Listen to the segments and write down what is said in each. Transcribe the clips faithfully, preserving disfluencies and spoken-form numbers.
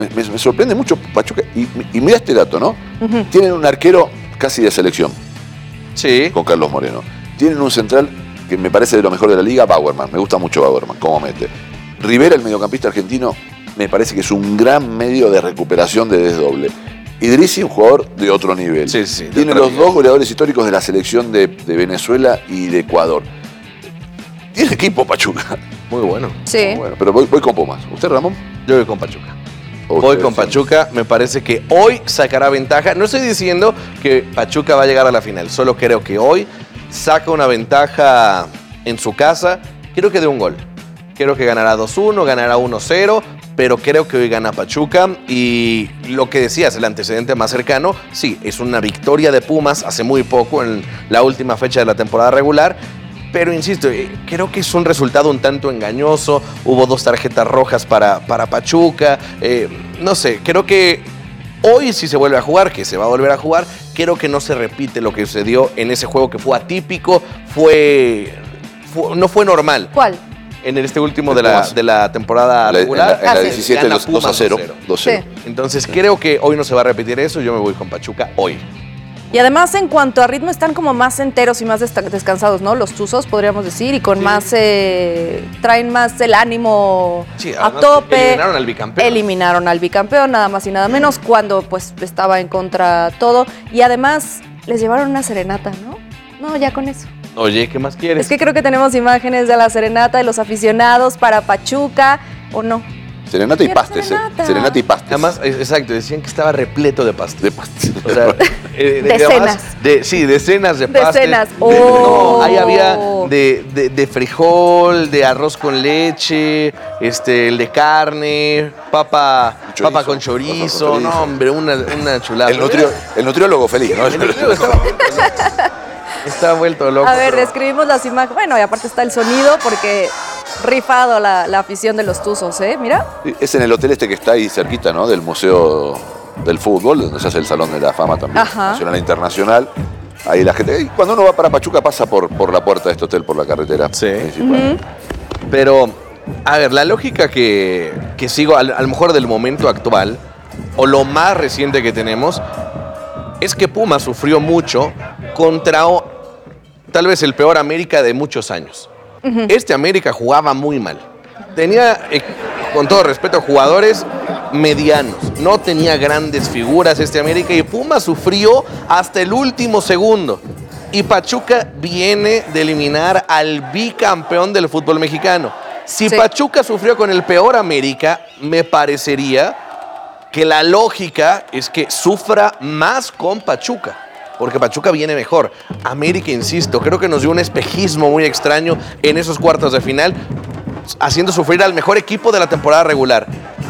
Me, me, me sorprende mucho Pachuca. Y, y mira este dato, ¿no? Uh-huh. Tienen un arquero casi de selección. Sí. Con Carlos Moreno. Tienen un central que me parece de lo mejor de la liga, Bauerman. Me gusta mucho Bauerman, cómo mete. Rivera, el mediocampista argentino, me parece que es un gran medio de recuperación de desdoble. Idrissi, un jugador de otro nivel. Sí, sí, Tiene los nivel. dos goleadores históricos de la selección de, de Venezuela y de Ecuador. Tiene equipo Pachuca. Muy bueno. Sí. Muy bueno, pero voy, voy con Pumas. ¿Usted, Ramón? Yo voy con Pachuca. Voy con Pachuca, me parece que hoy sacará ventaja. No estoy diciendo que Pachuca va a llegar a la final, solo creo que hoy saca una ventaja en su casa. Creo que de un gol. Creo que ganará dos uno, ganará uno cero, pero creo que hoy gana Pachuca. Y lo que decías, el antecedente más cercano, sí, es una victoria de Pumas hace muy poco, en la última fecha de la temporada regular. Pero insisto, creo que es un resultado un tanto engañoso. Hubo dos tarjetas rojas para, para Pachuca. Eh, no sé, creo que hoy sí se vuelve a jugar, que se va a volver a jugar. Creo que no se repite lo que sucedió en ese juego que fue atípico. Fue, fue no fue normal. ¿Cuál? En este último de la, de la temporada la, regular. En la, en la diecisiete, dos a cero. Sí. Entonces creo que hoy no se va a repetir eso. Yo me voy con Pachuca hoy. Y además, en cuanto a ritmo, están como más enteros y más descansados, ¿no? Los Tuzos, podríamos decir, y con sí. más... Eh, traen más el ánimo sí, a tope. Eliminaron al bicampeón. Eliminaron al bicampeón, nada más y nada menos, cuando pues estaba en contra todo. Y además, les llevaron una serenata, ¿no? No, ya con eso. Oye, ¿qué más quieres? Es que creo que tenemos imágenes de la serenata de los aficionados para Pachuca, ¿o no? Serenata y pastes, serenata. Eh. Serenata y pastes. Además, exacto, decían que estaba repleto de pastes. De pastes. O sea, eh, de decenas. De, sí, decenas de pastes. Decenas. Oh. No, ahí había de, de, de frijol, de arroz con leche, este, el de carne, papa, chorizo, papa con chorizo. Papa con chorizo. No, hombre, una, una chulada. El, nutrio, el nutriólogo feliz, ¿no? El nutriólogo estaba, está vuelto loco. A ver, describimos las imágenes. Bueno, y aparte está el sonido porque... Rifado la, la afición de los Tuzos, ¿eh? Mira. Es en el hotel este que está ahí cerquita, ¿no? Del Museo del Fútbol, donde se hace el Salón de la Fama también, Ajá. nacional e internacional. Ahí la gente... Y cuando uno va para Pachuca pasa por, por la puerta de este hotel, por la carretera sí. principal. Uh-huh. Pero, a ver, la lógica que, que sigo, a, a lo mejor del momento actual, o lo más reciente que tenemos, es que Puma sufrió mucho contra o, tal vez el peor América de muchos años. Uh-huh. Este América jugaba muy mal. Tenía, eh, con todo respeto, jugadores medianos. No tenía grandes figuras este América y Puma sufrió hasta el último segundo. Y Pachuca viene de eliminar al bicampeón del fútbol mexicano. Si sí. Pachuca sufrió con el peor América, me parecería que la lógica es que sufra más con Pachuca. Porque Pachuca viene mejor. América, insisto, creo que nos dio un espejismo muy extraño en esos cuartos de final, haciendo sufrir al mejor equipo de la temporada regular.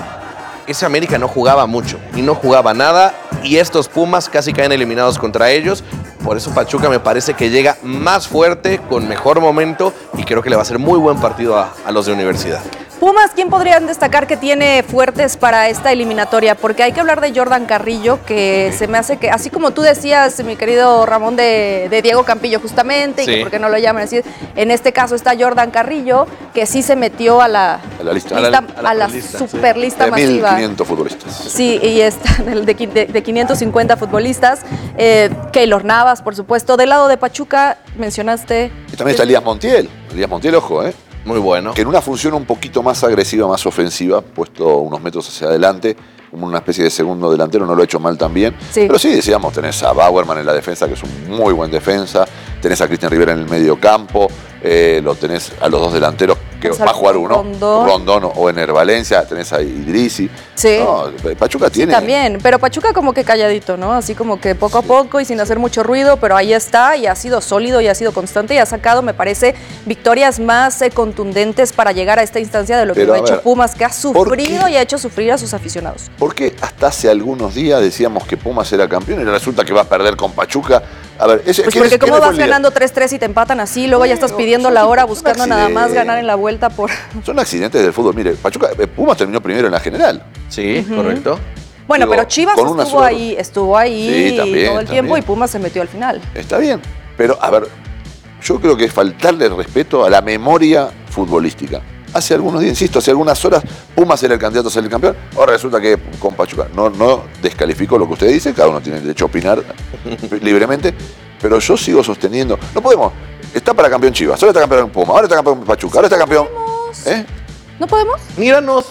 Ese América no jugaba mucho y no jugaba nada, y estos Pumas casi caen eliminados contra ellos. Por eso Pachuca me parece que llega más fuerte, con mejor momento, y creo que le va a ser muy buen partido a, a los de Universidad. Pumas, ¿quién podrían destacar que tiene fuertes para esta eliminatoria? Porque hay que hablar de Jordan Carrillo, que sí. se me hace que, así como tú decías, mi querido Ramón, de, de Diego Campillo justamente, sí. y que por qué no lo llaman así, en este caso está Jordan Carrillo, que sí se metió a la, a la lista, lista, a la, a la, a la lista, superlista sí. masiva. mil quinientos futbolistas. Sí, y está de, de, de quinientos cincuenta futbolistas. Eh, Keylor Navas, por supuesto. Del lado de Pachuca, mencionaste... Y también está Elías Montiel. Elías Montiel, ojo, ¿eh? Muy bueno. Que en una función un poquito más agresiva, más ofensiva, puesto unos metros hacia adelante, como una especie de segundo delantero, no lo ha hecho mal también. Sí. Pero sí, decíamos, tenés a Bauerman en la defensa, que es un muy buen defensa, tenés a Cristian Rivera en el medio campo, eh, lo tenés a los dos delanteros, que va a jugar uno, Rondón, Rondón o Ener Valencia, tenés a Idrissi. Sí. No, Pachuca tiene... Sí, también, pero Pachuca como que calladito, ¿no? Así como que poco a poco y sin hacer mucho ruido, pero ahí está y ha sido sólido y ha sido constante y ha sacado, me parece, victorias más eh, contundentes para llegar a esta instancia de lo pero, que lo ha hecho ver, Pumas, que ha sufrido y ha hecho sufrir a sus aficionados. ¿Por qué hasta hace algunos días decíamos que Pumas era campeón y resulta que va a perder con Pachuca? A ver, ese, pues porque es, cómo vas ganando tres tres y te empatan así, luego ya estás pidiendo la hora buscando nada más ganar en la vuelta por... Son accidentes del fútbol. Mire, Pachuca, Pumas terminó primero en la general. Sí, uh-huh. correcto. Bueno, Digo, pero Chivas estuvo ahí, estuvo ahí sí, también, todo el tiempo también. Y Pumas se metió al final. Está bien, pero a ver, yo creo que es faltarle respeto a la memoria futbolística. hace algunos días, insisto, hace algunas horas, Pumas era el candidato a ser el campeón. Ahora resulta que con Pachuca no, no descalificó lo que usted dice, cada uno tiene el derecho a opinar libremente, pero yo sigo sosteniendo, no podemos, está para campeón Chivas, ahora está campeón Pumas, ahora está campeón Pachuca, ahora está campeón... ¿Eh? ¿No podemos? Míranos.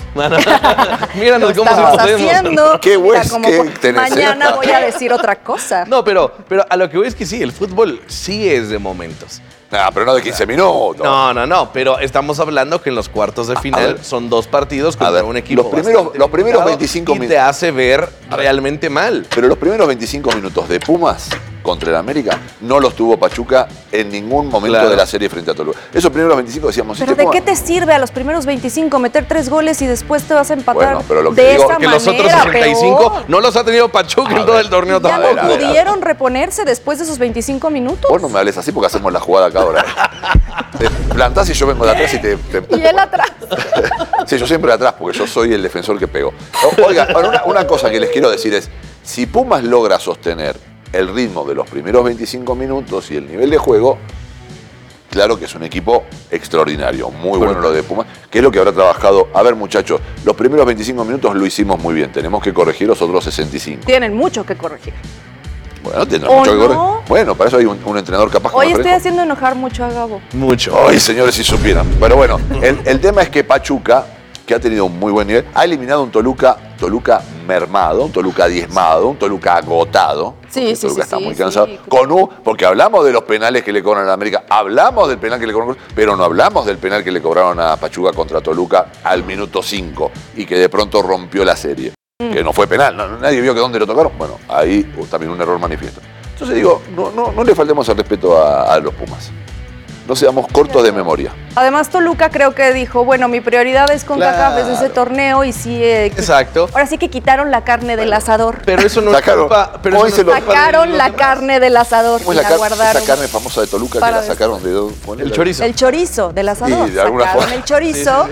Míranos cómo estamos se haciendo. Qué Mira, buen como que po- tenés, mañana ¿eh? voy a decir otra cosa. No, pero, pero a lo que voy es que sí, el fútbol sí es de momentos. Nah, pero no de quince minutos. No, no, no, pero estamos hablando que en los cuartos de final ver. son dos partidos contra ver, un equipo los primeros- bastante los primeros limitado veinticinco y te minutos. hace ver realmente mal. Pero los primeros veinticinco minutos de Pumas contra el América no los tuvo Pachuca en ningún momento Claro. de la serie frente a Toluca. Esos primeros veinticinco decíamos... Pero este ¿de qué Pumas- te sirve a los primeros veinticinco meter tres goles y después te vas a empatar Bueno, pero lo que de digo- esa Porque los manera? otros sesenta y cinco peor? no los ha tenido Pachuca en todo el torneo ¿Ya tampoco. no a ver, a ver. pudieron reponerse después de esos veinticinco minutos? Vos no me hables así porque hacemos la jugada acá ahora. Te plantás y yo vengo de atrás y te... te- Y él atrás. Sí, yo siempre de atrás porque yo soy el defensor que pego. O- Oiga, ahora, una, una cosa que les quiero decir es, si Pumas logra sostener el ritmo de los primeros veinticinco minutos y el nivel de juego, claro que es un equipo extraordinario, muy bueno lo de Pumas, que es lo que habrá trabajado. A ver, muchachos, los primeros veinticinco minutos lo hicimos muy bien, tenemos que corregir los otros sesenta y cinco. Tienen mucho que corregir. Bueno, tendrá ¿O mucho que no? corregir. Bueno, para eso hay un, un entrenador capaz como Hoy estoy Fresco. haciendo enojar mucho a Gabo. Mucho. Ay, señores, si supieran. Pero bueno, el, el tema es que Pachuca, que ha tenido un muy buen nivel, ha eliminado un Toluca, Toluca mermado, un Toluca diezmado, un Toluca agotado. Sí, porque sí, Toluca sí, está sí, muy sí. cansado. Con U, porque hablamos de los penales que le cobran a la América, hablamos del penal que le cobraron, pero no hablamos del penal que le cobraron a Pachuca contra Toluca al minuto cinco y que de pronto rompió la serie. Mm. Que no fue penal, no- nadie vio que dónde lo tocaron. Bueno, ahí uh, también un error manifiesto. Entonces digo, no, no, no le faltemos el respeto a, a los Pumas. No seamos cortos de memoria. Además, Toluca creo que dijo, bueno, mi prioridad es con CONCACAF desde ese Claro. torneo y sí... eh, qui- Exacto. Ahora sí que quitaron la carne del asador. Pero eso no Sacaron. es culpa. Pero ¿Cómo eso no dice es lo- culpa de Sacaron los la demás. carne del asador ¿Cómo y es la, la, car- guardaron. esa carne famosa de Toluca que para la después. sacaron de dónde? ¿Cuál El era? chorizo. El chorizo del asador. Sí, de alguna Sacaron forma. el chorizo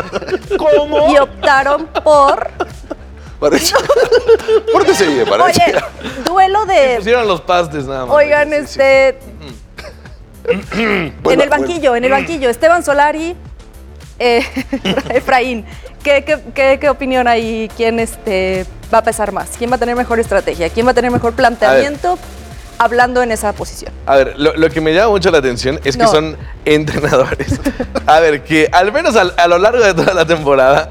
¿Cómo? y optaron por... Parece. ¿Por qué se vive? Parece. Oye, duelo de... Pusieron los pastes nada más. Oigan, Sí, sí, este... Bueno, en el banquillo, en el banquillo, Esteban Solari, eh, Efraín, ¿qué, qué, qué, qué opinión hay? ¿Quién este, va a pesar más? ¿Quién va a tener mejor estrategia? ¿Quién va a tener mejor planteamiento hablando en esa posición? A ver, lo, lo que me llama mucho la atención es que No. son entrenadores. A ver, que al menos al- a, lo largo de toda la temporada.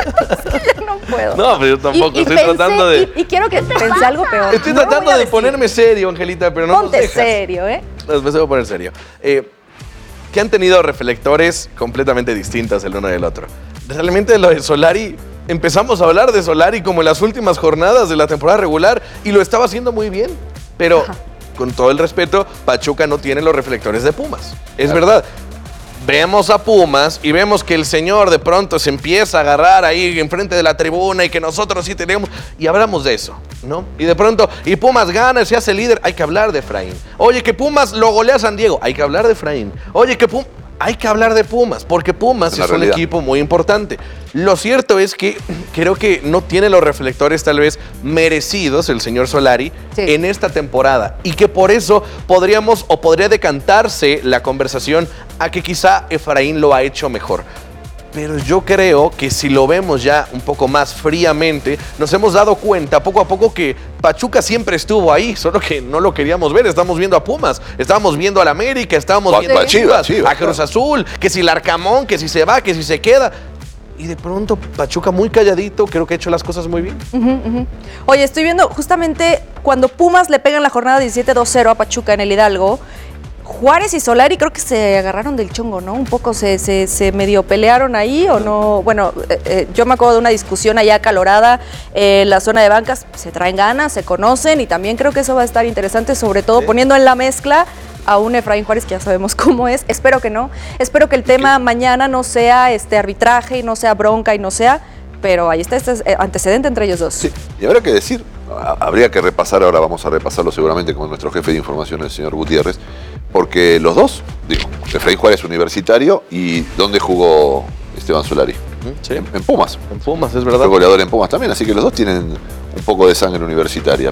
Yo no puedo. No, pero yo tampoco. Y- y estoy pensé- tratando de. Y, y quiero que pensé algo peor. Estoy No lo tratando voy a de decir. ponerme serio, Angelita, pero no nos Ponte dejas. serio, ¿eh? Después se voy a poner serio. Eh, que han tenido reflectores completamente distintos el uno del otro. Realmente lo de Solari, empezamos a hablar de Solari como en las últimas jornadas de la temporada regular y lo estaba haciendo muy bien. Pero, Ajá. con todo el respeto, Pachuca no tiene los reflectores de Pumas. Es verdad. Vemos a Pumas y vemos que el señor de pronto se empieza a agarrar ahí enfrente de la tribuna y que nosotros sí tenemos. Y hablamos de eso, ¿no? Y de pronto, y Pumas gana, se hace líder, hay que hablar de Efraín. Oye, que Pumas lo golea a San Diego, hay que hablar de Efraín. Oye, que Pumas. Hay que hablar de Pumas, porque Pumas Es es, una un realidad. equipo muy importante. Lo cierto es que creo que no tiene los reflectores tal vez merecidos el señor Solari Sí. en esta temporada y que por eso podríamos o podría decantarse la conversación a que quizá Efraín lo ha hecho mejor. Pero yo creo que si lo vemos ya un poco más fríamente, nos hemos dado cuenta poco a poco que Pachuca siempre estuvo ahí, solo que no lo queríamos ver. Estamos viendo a Pumas, estábamos viendo al América, estábamos Pa- viendo pa- a Chivas, Chivas, Chivas, a Cruz Azul, que si el Arcamón, que si se va, que si se queda. Y de pronto Pachuca muy calladito, creo que ha hecho las cosas muy bien. Ujú, ujú. Oye, estoy viendo justamente cuando Pumas le pegan la jornada diecisiete dos cero a Pachuca en el Hidalgo, Juárez y Solari creo que se agarraron del chongo, ¿no? Un poco se, se, se medio pelearon ahí o no. Bueno, eh, eh, yo me acuerdo de una discusión allá acalorada eh, en la zona de bancas. Se traen ganas, se conocen y también creo que eso va a estar interesante, sobre todo Sí. poniendo en la mezcla a un Efraín Juárez que ya sabemos cómo es. Espero que no. Espero que el tema mañana no sea este arbitraje y no sea bronca y no sea, pero ahí está este eh, antecedente entre ellos dos. Sí, y habrá que decir, ha- habría que repasar, ahora vamos a repasarlo seguramente con nuestro jefe de información, el señor Gutiérrez, porque los dos, digo, Efraín Juárez universitario y ¿dónde jugó Esteban Solari? Sí. En, en Pumas. En Pumas, es Fue verdad. goleador en Pumas también, así que los dos tienen un poco de sangre universitaria.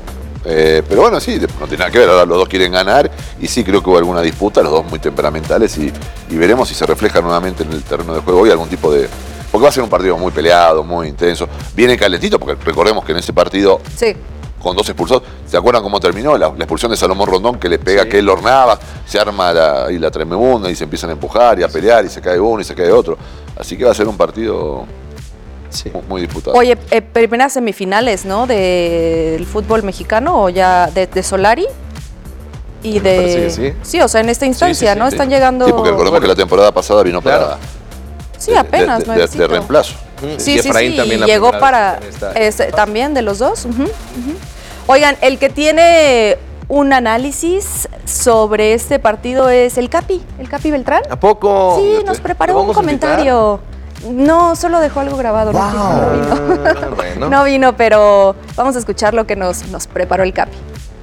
Eh, pero bueno, sí, no tiene nada que ver, ahora los dos quieren ganar y sí creo que hubo alguna disputa, los dos muy temperamentales y, y veremos si se refleja nuevamente en el terreno de juego hoy algún tipo de... Porque va a ser un partido muy peleado, muy intenso, viene calentito, porque recordemos que en ese partido... Sí. Con dos expulsados. ¿Se acuerdan cómo terminó? La, la expulsión de Salomón Rondón que le pega Sí. a Keylor Navas, se arma la, y la tremebunda y se empiezan a empujar y a pelear y se cae uno y se cae otro. Así que va a ser un partido Sí. muy, muy disputado. Oye, eh, primeras semifinales, ¿no? Del fútbol mexicano o ya de, de Solari y de... parece que sí. Sí, o sea, en esta instancia, sí, ¿no? sí. Están llegando... Sí, porque recordemos que la temporada pasada vino Claro. para... Sí, de- apenas, de, de, de, nuevecito. de reemplazo. Sí, Y sí, Efraín sí, también y la llegó primera para... vez que está- es- también de los dos. Ujú, ujú. Oigan, el que tiene un análisis sobre este partido es el Capi, el Capi Beltrán. ¿A poco? Sí, Fíjate. nos ¿Lo preparó un vamos a invitar? comentario. No, solo dejó algo grabado. no, no vino. Ah, bueno. No vino, pero vamos a escuchar lo que nos, nos preparó el Capi.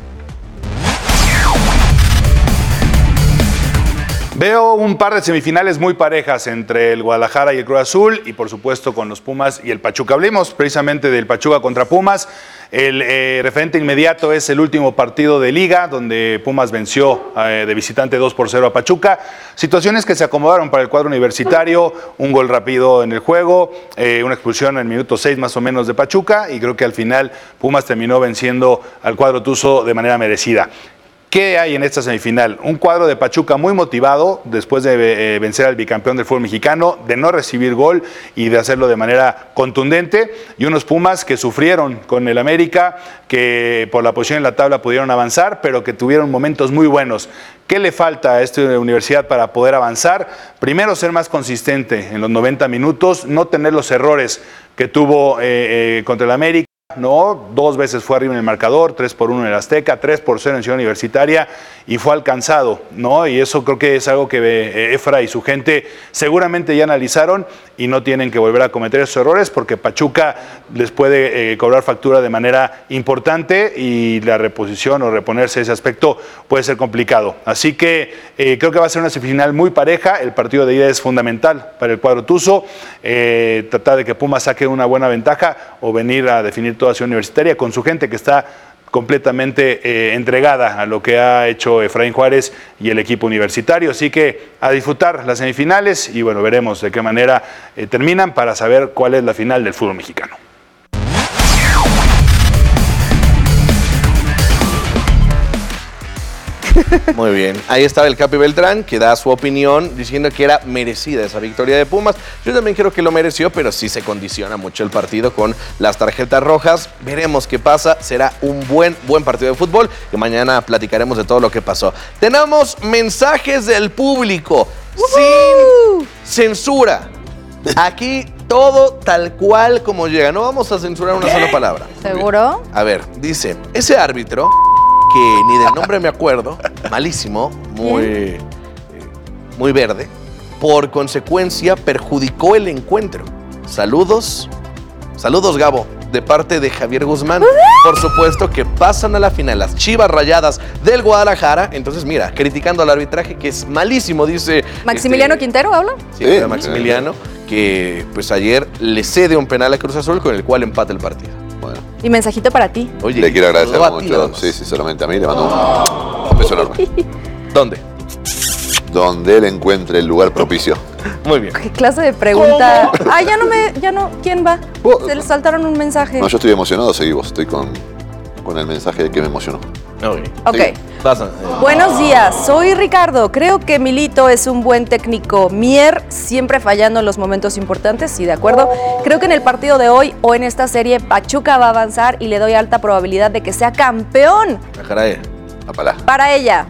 Veo un par de semifinales muy parejas entre el Guadalajara y el Cruz Azul y por supuesto con los Pumas y el Pachuca. Hablemos precisamente del Pachuca contra Pumas. El eh, referente inmediato es el último partido de Liga, donde Pumas venció eh, de visitante dos por cero a Pachuca. Situaciones que se acomodaron para el cuadro universitario, un gol rápido en el juego, eh, una expulsión en el minuto seis más o menos de Pachuca y creo que al final Pumas terminó venciendo al cuadro tuzo de manera merecida. ¿Qué hay en esta semifinal? Un cuadro de Pachuca muy motivado después de eh, vencer al bicampeón del fútbol mexicano, de no recibir gol y de hacerlo de manera contundente. Y unos Pumas que sufrieron con el América, que por la posición en la tabla pudieron avanzar, pero que tuvieron momentos muy buenos. ¿Qué le falta a esta universidad para poder avanzar? Primero, ser más consistente en los noventa minutos, no tener los errores que tuvo eh, eh, contra el América. No, dos veces fue arriba en el marcador, tres por uno en el Azteca, tres por cero en Ciudad Universitaria y fue alcanzado, ¿no? Y eso creo que es algo que eh, Efra y su gente seguramente ya analizaron y no tienen que volver a cometer esos errores porque Pachuca les puede eh, cobrar factura de manera importante y la reposición o reponerse ese aspecto puede ser complicado. Así que eh, creo que va a ser una semifinal muy pareja, el partido de ida es fundamental para el cuadro tuzo, eh, tratar de que Pumas saque una buena ventaja o venir a definir toda Ciudad Universitaria con su gente que está completamente eh, entregada a lo que ha hecho Efraín Juárez y el equipo universitario. Así que a disfrutar las semifinales y bueno, veremos de qué manera eh, terminan para saber cuál es la final del fútbol mexicano. Muy bien. Ahí estaba el Capi Beltrán, que da su opinión diciendo que era merecida esa victoria de Pumas. Yo también creo que lo mereció, pero sí se condiciona mucho el partido con las tarjetas rojas. Veremos qué pasa. Será un buen, buen partido de fútbol y mañana platicaremos de todo lo que pasó. Tenemos mensajes del público sin censura. Aquí todo tal cual como llega. No vamos a censurar una sola palabra. ¿Seguro? A ver, dice, ese árbitro, que ni del nombre me acuerdo, malísimo, muy, eh, muy verde, por consecuencia perjudicó el encuentro. Saludos, saludos Gabo, de parte de Javier Guzmán. Por supuesto que pasan a la final las Chivas Rayadas del Guadalajara. Entonces mira, criticando al arbitraje que es malísimo, dice... ¿Maximiliano este, Quintero habla? Sí, Sí, era Maximiliano, que pues ayer le cede un penal a Cruz Azul con el cual empata el partido. Bueno, Y mensajito para ti. Oye, le quiero agradecer todo a ti nada mucho. más. Sí, sí, solamente a mí le mando un, un beso enorme. ¿Dónde? Donde él encuentre el lugar propicio. Muy bien. ¿Qué clase de pregunta? Ah, ya no me, ya no, ¿quién va? Vos- Se le saltaron un mensaje. No, yo estoy emocionado, seguí vos. Estoy con, con el mensaje que me emocionó. Ok. Ok. Sí. Pasa. Buenos días, soy Ricardo. Creo que Milito es un buen técnico. Mier siempre fallando en los momentos importantes, sí, de acuerdo. Creo que en el partido de hoy o en esta serie Pachuca va a avanzar y le doy alta probabilidad de que sea campeón. Ah, caray. Apalá. Para ella.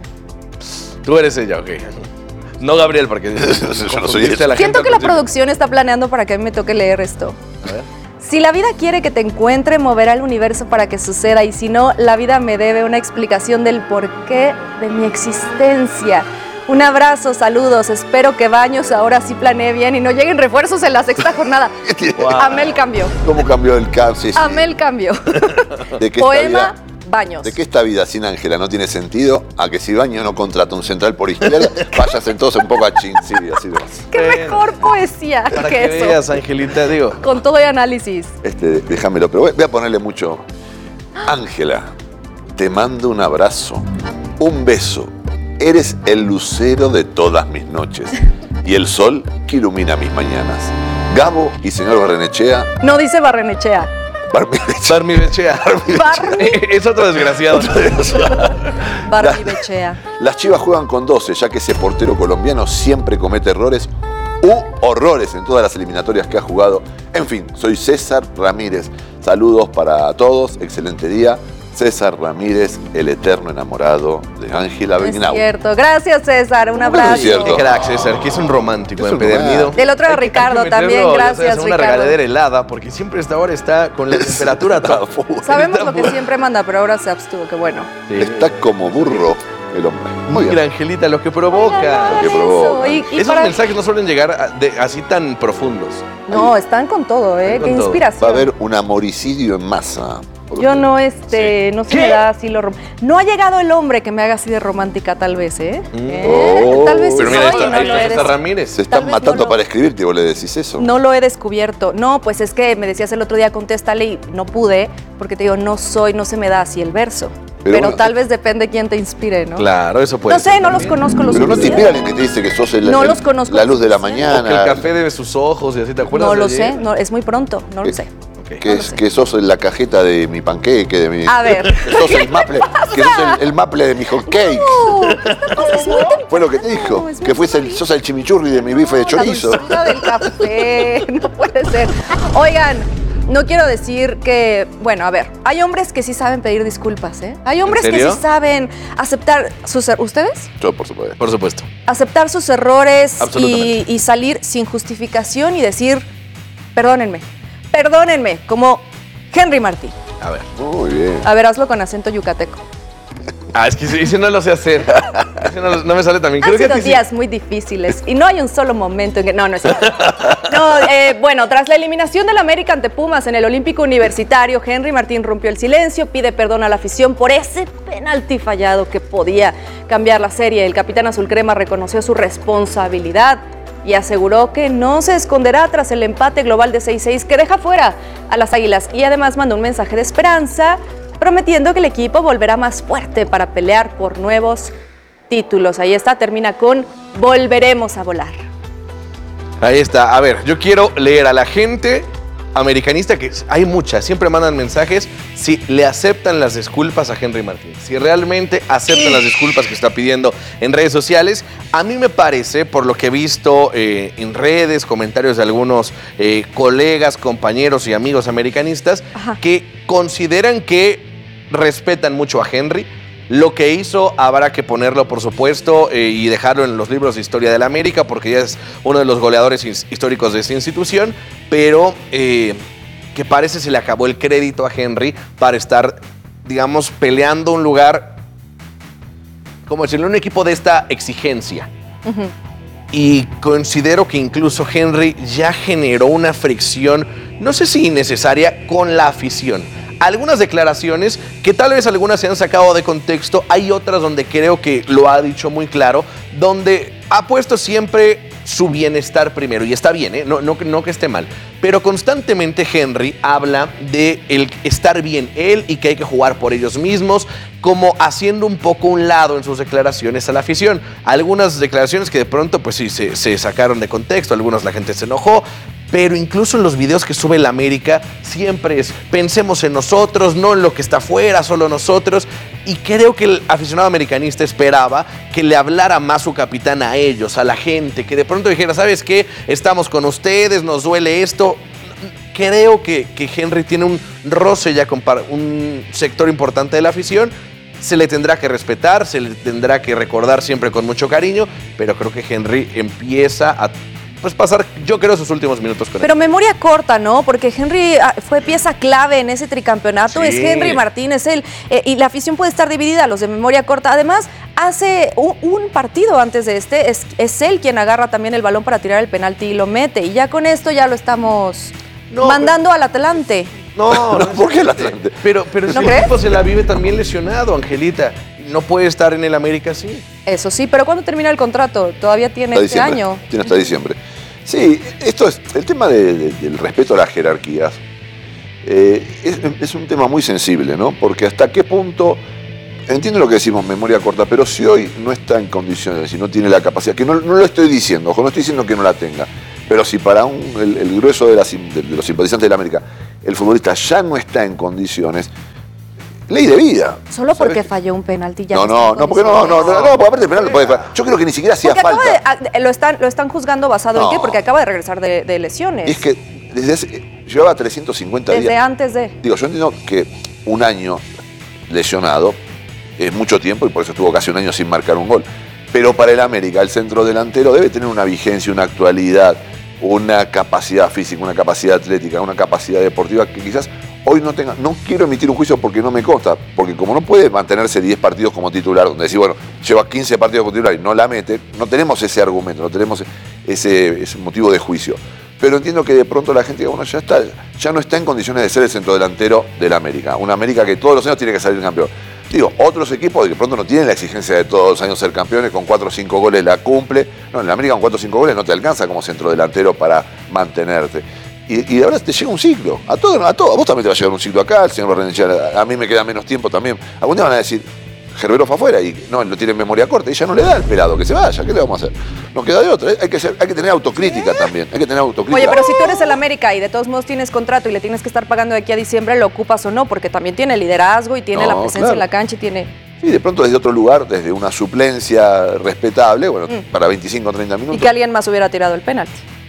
Tú eres ella, ok. No Gabriel, porque Yo no soy confundiste a la Siento gente que la al principio. producción está planeando para que a mí me toque leer esto. A ver. Si la vida quiere que te encuentre, moverá el universo para que suceda. Y si no, la vida me debe una explicación del porqué de mi existencia. Un abrazo, saludos. Espero que Baños ahora sí planee bien y no lleguen refuerzos en la sexta jornada. Wow. Amé el cambio. ¿Cómo cambió el cap? Sí, sí. Amé el cambio. ¿De qué Poema, esta vida- Baños. ¿De qué esta vida sin Ángela no tiene sentido? A que si Baños no contrata un central por izquierda, vayas entonces un poco a chin. Sí, así de más. Qué Bueno. mejor poesía Para que, que eso. veas, Angelita, digo. Con todo y análisis. Este, déjamelo, pero voy voy a ponerle mucho. Ángela, te mando un abrazo, un beso. Eres el lucero de todas mis noches y el sol que ilumina mis mañanas. Gabo y señor Barrenechea. No dice Barrenechea. Barrenechea. Barmibechea. Barmi. Es otro desgraciado. Barrenechea. Las Chivas juegan con doce, ya que ese portero colombiano siempre comete errores u horrores en todas las eliminatorias que ha jugado. En fin, soy César Ramírez. Saludos para todos, excelente día. César Ramírez, el eterno enamorado de Ángela Es Beinau. cierto. Gracias, César. Un No, abrazo. es cierto. Qué crack, César, que es un romántico Es un empedernido. romántico. El otro Hay era que- Ricardo hay que también. meterlo, ya Gracias, sabes, una Ricardo. regaladera helada, porque siempre esta hora está con la temperatura Está top. full. Sabemos Está lo que muy- siempre manda, pero ahora se abstuvo. Qué bueno. Sí. Está como burro el hombre. Muy Mira, bien. Angelita, lo que provoca. Lo que provoca. Y, y Esos para- mensajes no suelen llegar a- de- así tan profundos. No, están con todo, ¿eh? Están Qué con todo. inspiración. Va a haber un amoricidio en masa. Yo no, este, no se me da así lo rom- No ha llegado el hombre que me haga así de romántica, tal vez, ¿eh? ¿Eh? Oh. Tal vez sí Pero mira, soy, ahí está, no ahí lo está he César des- Ramírez. Se Tal están vez matando no lo- para escribirte y vos le decís eso. No lo he descubierto. No, pues es que me decías el otro día, contéstale y no pude, porque te digo, no soy, no se me da así el verso. Pero Pero, bueno, tal vez depende quién te inspire, ¿no? Claro, eso puede No sé, ser no los también. conozco los Pero no te suficiente. inspira alguien que te dice que sos el, No el- los conozco la luz de la lo suficiente. O que el mañana. café debe sus ojos y así, ¿te acuerdas? No de lo ayer? sé, no, es muy pronto, no lo ¿Qué? sé. Ok. Que, No lo es- sé. que sos la cajeta de mi panqueque, de mi. A ver. Que sos el maple, que sos el, el maple de mi hot cake. Uh, esta cosa es muy temprano, Fue lo que te dijo. es Que muy fuiste el, sos el chimichurri de mi bife de La chorizo. dulzura del café, no puede ser. Oigan, no quiero decir que, bueno, a ver, hay hombres que sí saben pedir disculpas, ¿eh? Hay hombres que serio? sí saben aceptar sus er- ¿ustedes? Yo, por supuesto. Por supuesto. Aceptar sus errores y, Absolutamente. y salir sin justificación y decir, perdónenme, perdónenme, como Henry Martín. A ver. Muy bien. A ver, hazlo con acento yucateco. Ah, es que ese ese no lo sé hacer. Ese no, no me sale también. Han Creo que a sido ti sí. días muy difíciles y no hay un solo momento en que... No, no es cierto. No, eh, bueno, tras la eliminación del América ante Pumas en el Olímpico Universitario, Henry Martín rompió el silencio, pide perdón a la afición por ese penalti fallado que podía cambiar la serie. El capitán azulcrema reconoció su responsabilidad y aseguró que no se esconderá tras el empate global de seis seis que deja fuera a las Águilas, y además mandó un mensaje de esperanza prometiendo que el equipo volverá más fuerte para pelear por nuevos títulos. Ahí está, termina con volveremos a volar. Ahí está. A ver, yo quiero leer a la gente americanista, que hay muchas, siempre mandan mensajes, si le aceptan las disculpas a Henry Martín, si realmente aceptan las disculpas que está pidiendo en redes sociales. A mí me parece, por lo que he visto eh, en redes, comentarios de algunos eh, colegas, compañeros y amigos americanistas, Ajá. que consideran que respetan mucho a Henry. Lo que hizo habrá que ponerlo, por supuesto, eh, y dejarlo en los libros de historia de la América, porque ya es uno de los goleadores his- históricos de esta institución, pero eh, que parece se le acabó el crédito a Henry para estar, digamos, peleando un lugar, como decirlo, un equipo de esta exigencia. Ujú. Y considero que incluso Henry ya generó una fricción, no sé si innecesaria, con la afición. Algunas declaraciones que tal vez algunas se han sacado de contexto, hay otras donde creo que lo ha dicho muy claro, donde ha puesto siempre su bienestar primero, y está bien, ¿eh? no, no, no que esté mal, pero constantemente Henry habla de el estar bien él y que hay que jugar por ellos mismos, como haciendo un poco un lado en sus declaraciones a la afición. Algunas declaraciones que de pronto pues sí se, se sacaron de contexto, algunas la gente se enojó, pero incluso en los videos que sube la América siempre es pensemos en nosotros, no en lo que está afuera, solo nosotros. Y creo que el aficionado americanista esperaba que le hablara más su capitán a ellos, a la gente, que de pronto dijera, ¿sabes qué? Estamos con ustedes, nos duele esto. Creo que, que Henry tiene un roce ya con par- un sector importante de la afición. Se le tendrá que respetar, se le tendrá que recordar siempre con mucho cariño, pero creo que Henry empieza a pues, pasar, yo creo, sus últimos minutos con él. Pero memoria corta, ¿no? Porque Henry ah, fue pieza clave en ese tricampeonato. Sí. Es Henry Martín, es él. Eh, y la afición puede estar dividida, los de memoria corta. Además, hace un, un partido antes de este, es, es él quien agarra también el balón para tirar el penalti y lo mete. Y ya con esto ya lo estamos No, mandando al Atlante. No, no, ¿Por qué el es- Atlante? Pero, pero ¿No ese crees? equipo se la vive también lesionado, Angelita. No puede estar en el América así. Eso sí, pero ¿cuándo termina el contrato? Todavía tiene Hasta este diciembre. año. Tiene hasta diciembre. Sí, esto es el tema de- de- del respeto a las jerarquías. eh, es, es un tema muy sensible, ¿no? Porque hasta qué punto entiendo lo que decimos, memoria corta, pero si hoy no está en condiciones, si no tiene la capacidad, que no, no lo estoy diciendo, ojo, no estoy diciendo que no la tenga, pero si para un, el, el grueso de, las, de, de los simpatizantes de la América, el futbolista ya no está en condiciones, ley de vida. Solo ¿sabes? porque falló un penalti ya No, no, no, está no, en porque no, no, no, condiciones. no, porque aparte el penal lo puede fallar. Yo creo que ni siquiera hacía Porque acaba falta. de- a- lo, están, lo están juzgando basado en No. qué, porque acaba de regresar de, de lesiones. Y es que desde hace, llevaba trescientos cincuenta Desde días. antes de. Digo, yo entiendo que un año lesionado es mucho tiempo y por eso estuvo casi un año sin marcar un gol. Pero para el América, el centro delantero debe tener una vigencia, una actualidad, una capacidad física, una capacidad atlética, una capacidad deportiva que quizás hoy no tenga. No quiero emitir un juicio porque no me consta, porque como no puede mantenerse diez partidos como titular, donde decir, bueno, lleva quince partidos como titular y no la mete, no tenemos ese argumento, no tenemos ese, ese motivo de juicio. Pero entiendo que de pronto la gente diga, bueno, ya está, ya no está en condiciones de ser el centrodelantero del América. Una América que todos los años tiene que salir campeón. Digo, otros equipos que de pronto no tienen la exigencia de todos los años ser campeones, con cuatro o cinco goles la cumple. No, en la América con cuatro o cinco goles no te alcanza como centrodelantero para mantenerte. Y, y de verdad te llega un ciclo. A todos, a todos. A vos también te va a llegar un ciclo acá, el señor Barrenechea, a mí me queda menos tiempo también. Algún día van a decir, Gerbero fue afuera y no, lo tiene en memoria corta y ya no le da el pelado, que se vaya, ¿qué le vamos a hacer? Nos queda de otra, hay que, ser, hay que tener autocrítica también, hay que tener autocrítica. Oye, pero si tú eres el América y de todos modos tienes contrato y le tienes que estar pagando de aquí a diciembre, ¿lo ocupas o no? Porque también tiene liderazgo y tiene No, la presencia claro. en la cancha y tiene... Sí, de pronto desde otro lugar, desde una suplencia respetable, bueno, Mm. para veinticinco o treinta Y minutos. que alguien más hubiera tirado el penalti.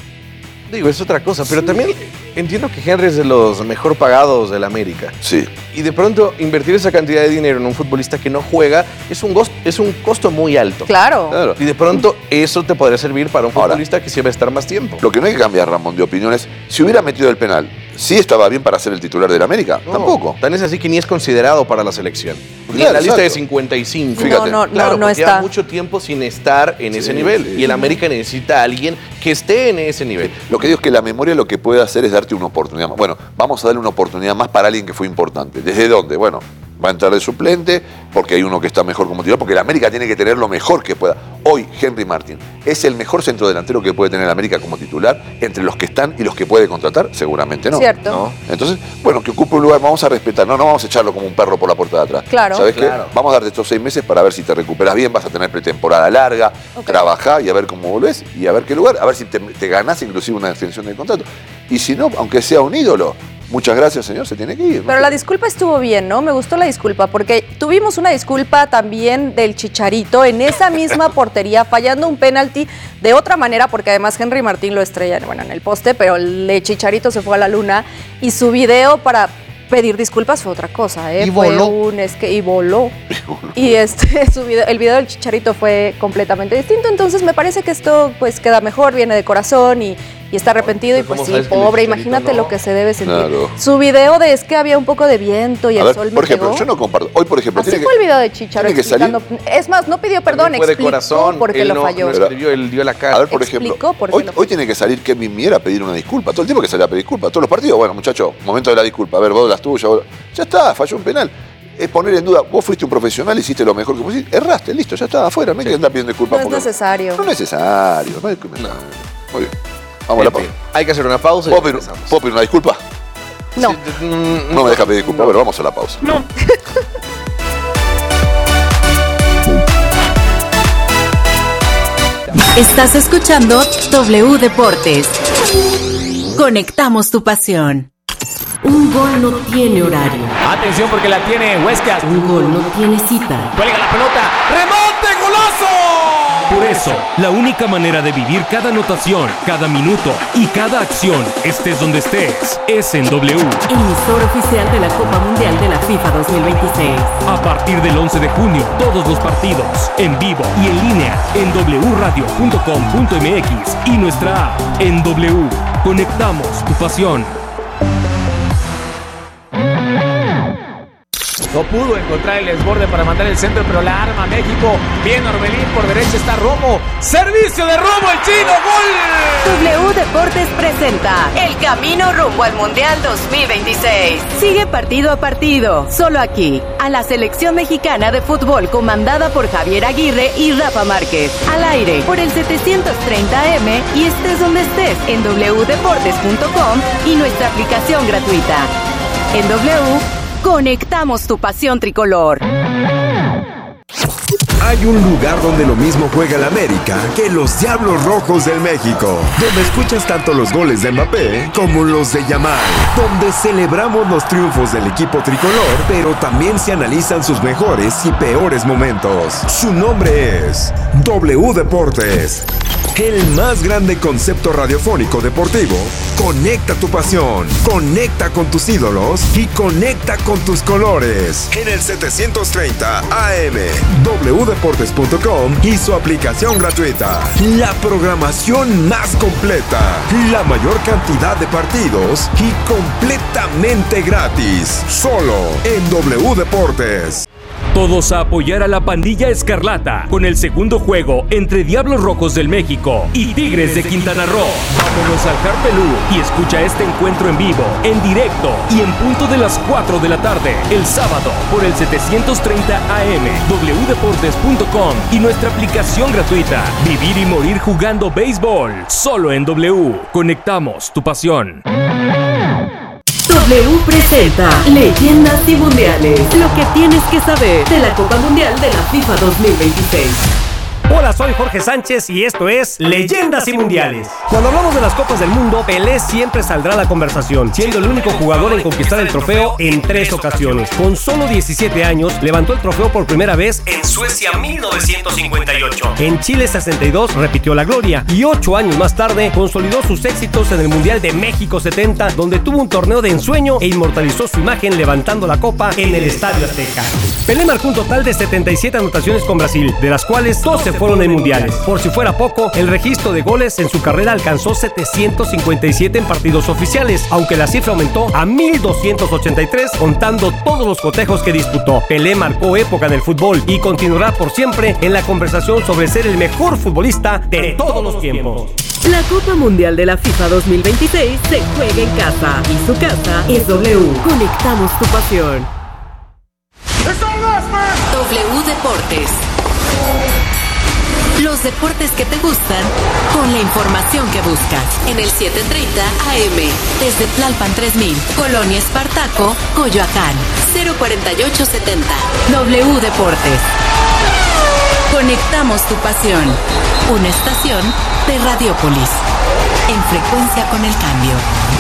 Digo, es otra cosa, pero también entiendo que Henry es de los mejor pagados del América. Sí. Y de pronto invertir esa cantidad de dinero en un futbolista que no juega es un, gos- es un costo muy alto. Claro. Claro. Y de pronto eso te podría servir para un Ahora, futbolista que sí va a estar más tiempo. Lo que no hay que cambiar, Ramón, de opiniones, si hubiera metido el penal, ¿sí estaba bien para ser el titular del América? No, Tampoco. Tan es así que ni es considerado para la selección. Ni Claro, en la lista de exacto. cincuenta y cinco. Fíjate. No, no, Claro, no, no porque lleva está. mucho tiempo sin estar en ese Sí, nivel. sí. Y el América necesita a alguien que esté en ese nivel. Lo que digo es que la memoria lo que puede hacer es darte una oportunidad más. Bueno, vamos a darle una oportunidad más para alguien que fue importante. ¿Desde dónde? Bueno, va a entrar de suplente porque hay uno que está mejor como titular, porque el América tiene que tener lo mejor que pueda. Hoy, Henry Martín es el mejor centrodelantero que puede tener el América como titular. Entre los que están y los que puede contratar, seguramente no. Cierto. ¿No? Entonces, bueno, que ocupe un lugar, vamos a respetar, no, no vamos a echarlo como un perro por la puerta de atrás. Claro. ¿Sabes Claro. qué? Vamos a darte estos seis meses para ver si te recuperas bien, vas a tener pretemporada larga, Ok. trabajá y a ver cómo volvés y a ver qué lugar, a ver si te, te ganás inclusive una extensión de contrato. Y si no, aunque sea un ídolo, muchas gracias, señor, se tiene que ir. Pero la disculpa estuvo bien, ¿no? Me gustó la disculpa, porque tuvimos una disculpa también del Chicharito en esa misma portería, fallando un penalti de otra manera, porque además Henry Martín lo estrella, bueno, en el poste, pero el de Chicharito se fue a la luna y su video para pedir disculpas fue otra cosa, ¿eh? Y fue voló. un es que y voló. Y este su video, el video del Chicharito fue completamente distinto, entonces me parece que esto pues queda mejor, viene de corazón y y está arrepentido y ¿Cómo pues sí, sabes que el pobre, Chicharito imagínate no? lo que se debe sentir. Claro. Su video de es que había un poco de viento y A el ver, sol me por ejemplo, pegó. yo no comparto. Hoy, por ejemplo, Así tiene fue que, el video de Chicharo tiene que salir. explicando. Es más, no pidió perdón, También fue de explicó corazón. por qué él lo no, falló. no escribió, él dio la cara. A ver, por ejemplo, Explicó por qué hoy, lo hoy falló. tiene que salir Kevin Mier a pedir una disculpa. Todo el tiempo que sale a pedir disculpas. Todos los partidos, bueno, muchacho, momento de la disculpa. A ver, vos las tuyas. vos- Ya está, falló un penal. Es poner en duda, vos fuiste un profesional, hiciste lo mejor que pudiste, erraste, listo, ya está, afuera. No hay que andar pidiendo disculpas. No es porque- necesario. No es necesario. No es necesario. Muy bien. Vamos a la En fin, pausa. hay que hacer una pausa y ¿Puedo pedir, regresamos. ¿Puedo pedir una disculpa? No. Sí, mm, No me deja pedir disculpas, pero vamos a la pausa. Estás escuchando W Deportes. Conectamos tu pasión. Un gol no tiene horario. Atención porque la tiene Huescas. Un gol no tiene cita. Cuelga la pelota. ¡Remonte! ¡Golazo! Por eso, la única manera de vivir cada anotación, cada minuto y cada acción, estés donde estés, es en W. Emisor oficial de la Copa Mundial de la FIFA dos mil veintiséis. A partir del once de junio, todos los partidos, en vivo y en línea, en doble u radio punto com punto m x y nuestra app en W. Conectamos tu pasión. No pudo encontrar el desborde para mandar el centro, pero la arma México. Bien Orbelín, por derecha está Romo. Servicio de Romo, el chino, gol. W Deportes presenta el camino rumbo al Mundial dos mil veintiséis. Sigue partido a partido, solo aquí, a la selección mexicana de fútbol comandada por Javier Aguirre y Rafa Márquez. Al aire por el setecientos treinta A M y estés donde estés en doble u deportes punto com y nuestra aplicación gratuita. En W, conectamos tu pasión tricolor. Hay un lugar donde lo mismo juega el América que los Diablos Rojos del México, donde escuchas tanto los goles de Mbappé como los de Yamal, donde celebramos los triunfos del equipo tricolor, pero también se analizan sus mejores y peores momentos. Su nombre es W Deportes. El más grande concepto radiofónico deportivo. Conecta tu pasión, conecta con tus ídolos y conecta con tus colores. En el setecientos treinta A M, w deportes punto com y su aplicación gratuita. La programación más completa, la mayor cantidad de partidos y completamente gratis. Solo en W Deportes. Todos a apoyar a la pandilla Escarlata con el segundo juego entre Diablos Rojos del México y Tigres de Quintana Roo. Vámonos al Harpelú y escucha este encuentro en vivo, en directo y en punto de las cuatro de la tarde, el sábado, por el setecientos treinta A M, w deportes punto com y nuestra aplicación gratuita. Vivir y morir jugando béisbol, solo en W. Conectamos tu pasión. W presenta Leyendas y Mundiales. Lo que tienes que saber de la Copa Mundial de la FIFA dos mil veintiséis. Hola, soy Jorge Sánchez y esto es Leyendas y Mundiales. Cuando hablamos de las Copas del Mundo, Pelé siempre saldrá a la conversación, siendo el único jugador en conquistar el trofeo en tres ocasiones. Con solo diecisiete años, levantó el trofeo por primera vez en Suecia mil novecientos cincuenta y ocho. En Chile sesenta y dos repitió la gloria y ocho años más tarde consolidó sus éxitos en el Mundial de México setenta, donde tuvo un torneo de ensueño e inmortalizó su imagen levantando la copa en el Estadio Azteca. Pelé marcó un total de setenta y siete anotaciones con Brasil, de las cuales doce fueron en mundiales. Por si fuera poco, el registro de goles en su carrera alcanzó setecientos cincuenta y siete en partidos oficiales, aunque la cifra aumentó a mil doscientos ochenta y tres contando todos los cotejos que disputó. Pelé marcó época en el fútbol y continuará por siempre en la conversación sobre ser el mejor futbolista de todos los tiempos. La Copa Mundial de la FIFA dos mil veintiséis se juega en casa y su casa es W. Conectamos tu pasión. W Deportes. Los deportes que te gustan con la información que buscas. En el setecientos treinta A M, desde Tlalpan tres mil, Colonia Espartaco, Coyoacán, cero cuarenta y ocho setenta. W Deportes. Conectamos tu pasión. Una estación de Radiópolis. En frecuencia con el cambio.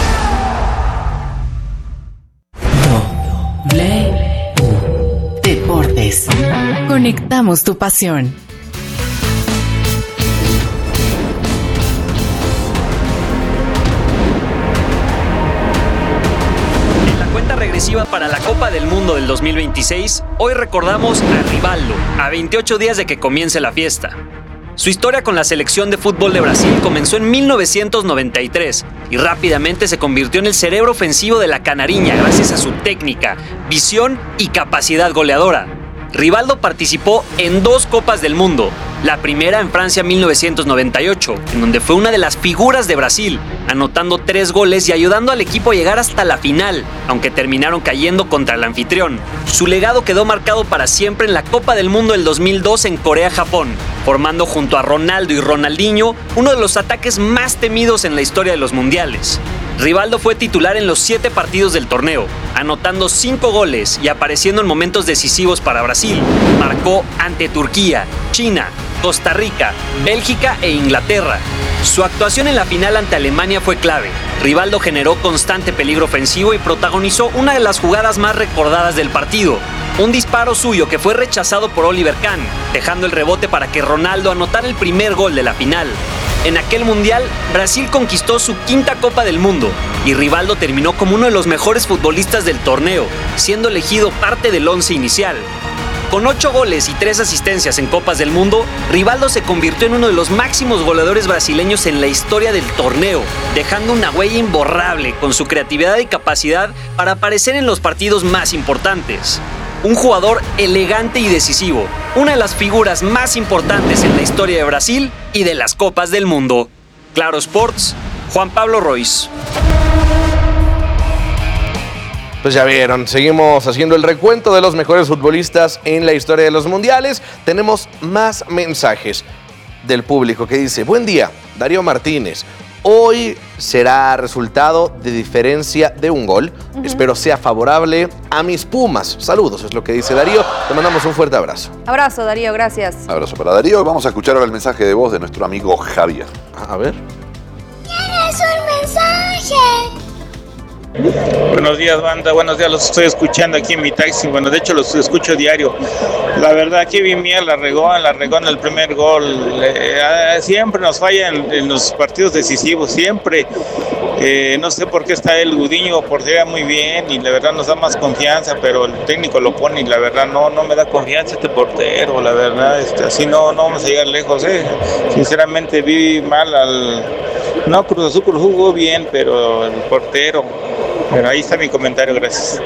W Deportes. Conectamos tu pasión. Regresiva para la Copa del Mundo del dos mil veintiséis, hoy recordamos a Rivaldo, a veintiocho días de que comience la fiesta. Su historia con la selección de fútbol de Brasil comenzó en mil novecientos noventa y tres y rápidamente se convirtió en el cerebro ofensivo de la Canariña gracias a su técnica, visión y capacidad goleadora. Rivaldo participó en dos Copas del Mundo, la primera en Francia mil novecientos noventa y ocho, en donde fue una de las figuras de Brasil, anotando tres goles y ayudando al equipo a llegar hasta la final, aunque terminaron cayendo contra el anfitrión. Su legado quedó marcado para siempre en la Copa del Mundo del dos mil dos en Corea-Japón, formando junto a Ronaldo y Ronaldinho uno de los ataques más temidos en la historia de los mundiales. Rivaldo fue titular en los siete partidos del torneo, anotando cinco goles y apareciendo en momentos decisivos para Brasil. Marcó ante Turquía, China, Costa Rica, Bélgica e Inglaterra. Su actuación en la final ante Alemania fue clave. Rivaldo generó constante peligro ofensivo y protagonizó una de las jugadas más recordadas del partido. Un disparo suyo que fue rechazado por Oliver Kahn, dejando el rebote para que Ronaldo anotara el primer gol de la final. En aquel mundial, Brasil conquistó su quinta Copa del Mundo y Rivaldo terminó como uno de los mejores futbolistas del torneo, siendo elegido parte del once inicial. Con ocho goles y tres asistencias en Copas del Mundo, Rivaldo se convirtió en uno de los máximos goleadores brasileños en la historia del torneo, dejando una huella imborrable con su creatividad y capacidad para aparecer en los partidos más importantes. Un jugador elegante y decisivo, una de las figuras más importantes en la historia de Brasil y de las Copas del Mundo. Claro Sports, Juan Pablo Royce. Pues ya vieron, seguimos haciendo el recuento de los mejores futbolistas en la historia de los mundiales. Tenemos más mensajes del público que dice: buen día, Darío Martínez. Hoy será resultado de diferencia de un gol. Uh-huh. Espero sea favorable a mis Pumas. Saludos, es lo que dice Darío. Te mandamos un fuerte abrazo. Abrazo, Darío, gracias. Abrazo para Darío. Vamos a escuchar ahora el mensaje de voz de nuestro amigo Javier. A ver. ¿Tienes un mensaje? Buenos días, banda. Buenos días, los estoy escuchando aquí en mi taxi. Bueno, de hecho los escucho diario. La verdad, Kevin Mier la regó, la regó en el primer gol. Eh, siempre nos falla en, en los partidos decisivos, siempre. Eh, no sé por qué está el Gudiño, portera muy bien y la verdad nos da más confianza, pero el técnico lo pone y la verdad no, no me da confianza este portero. La verdad, este, así no, no vamos a llegar lejos. Eh. Sinceramente vi mal al... No, Cruz Azul jugó bien, pero el portero... Pero ahí está mi comentario, gracias.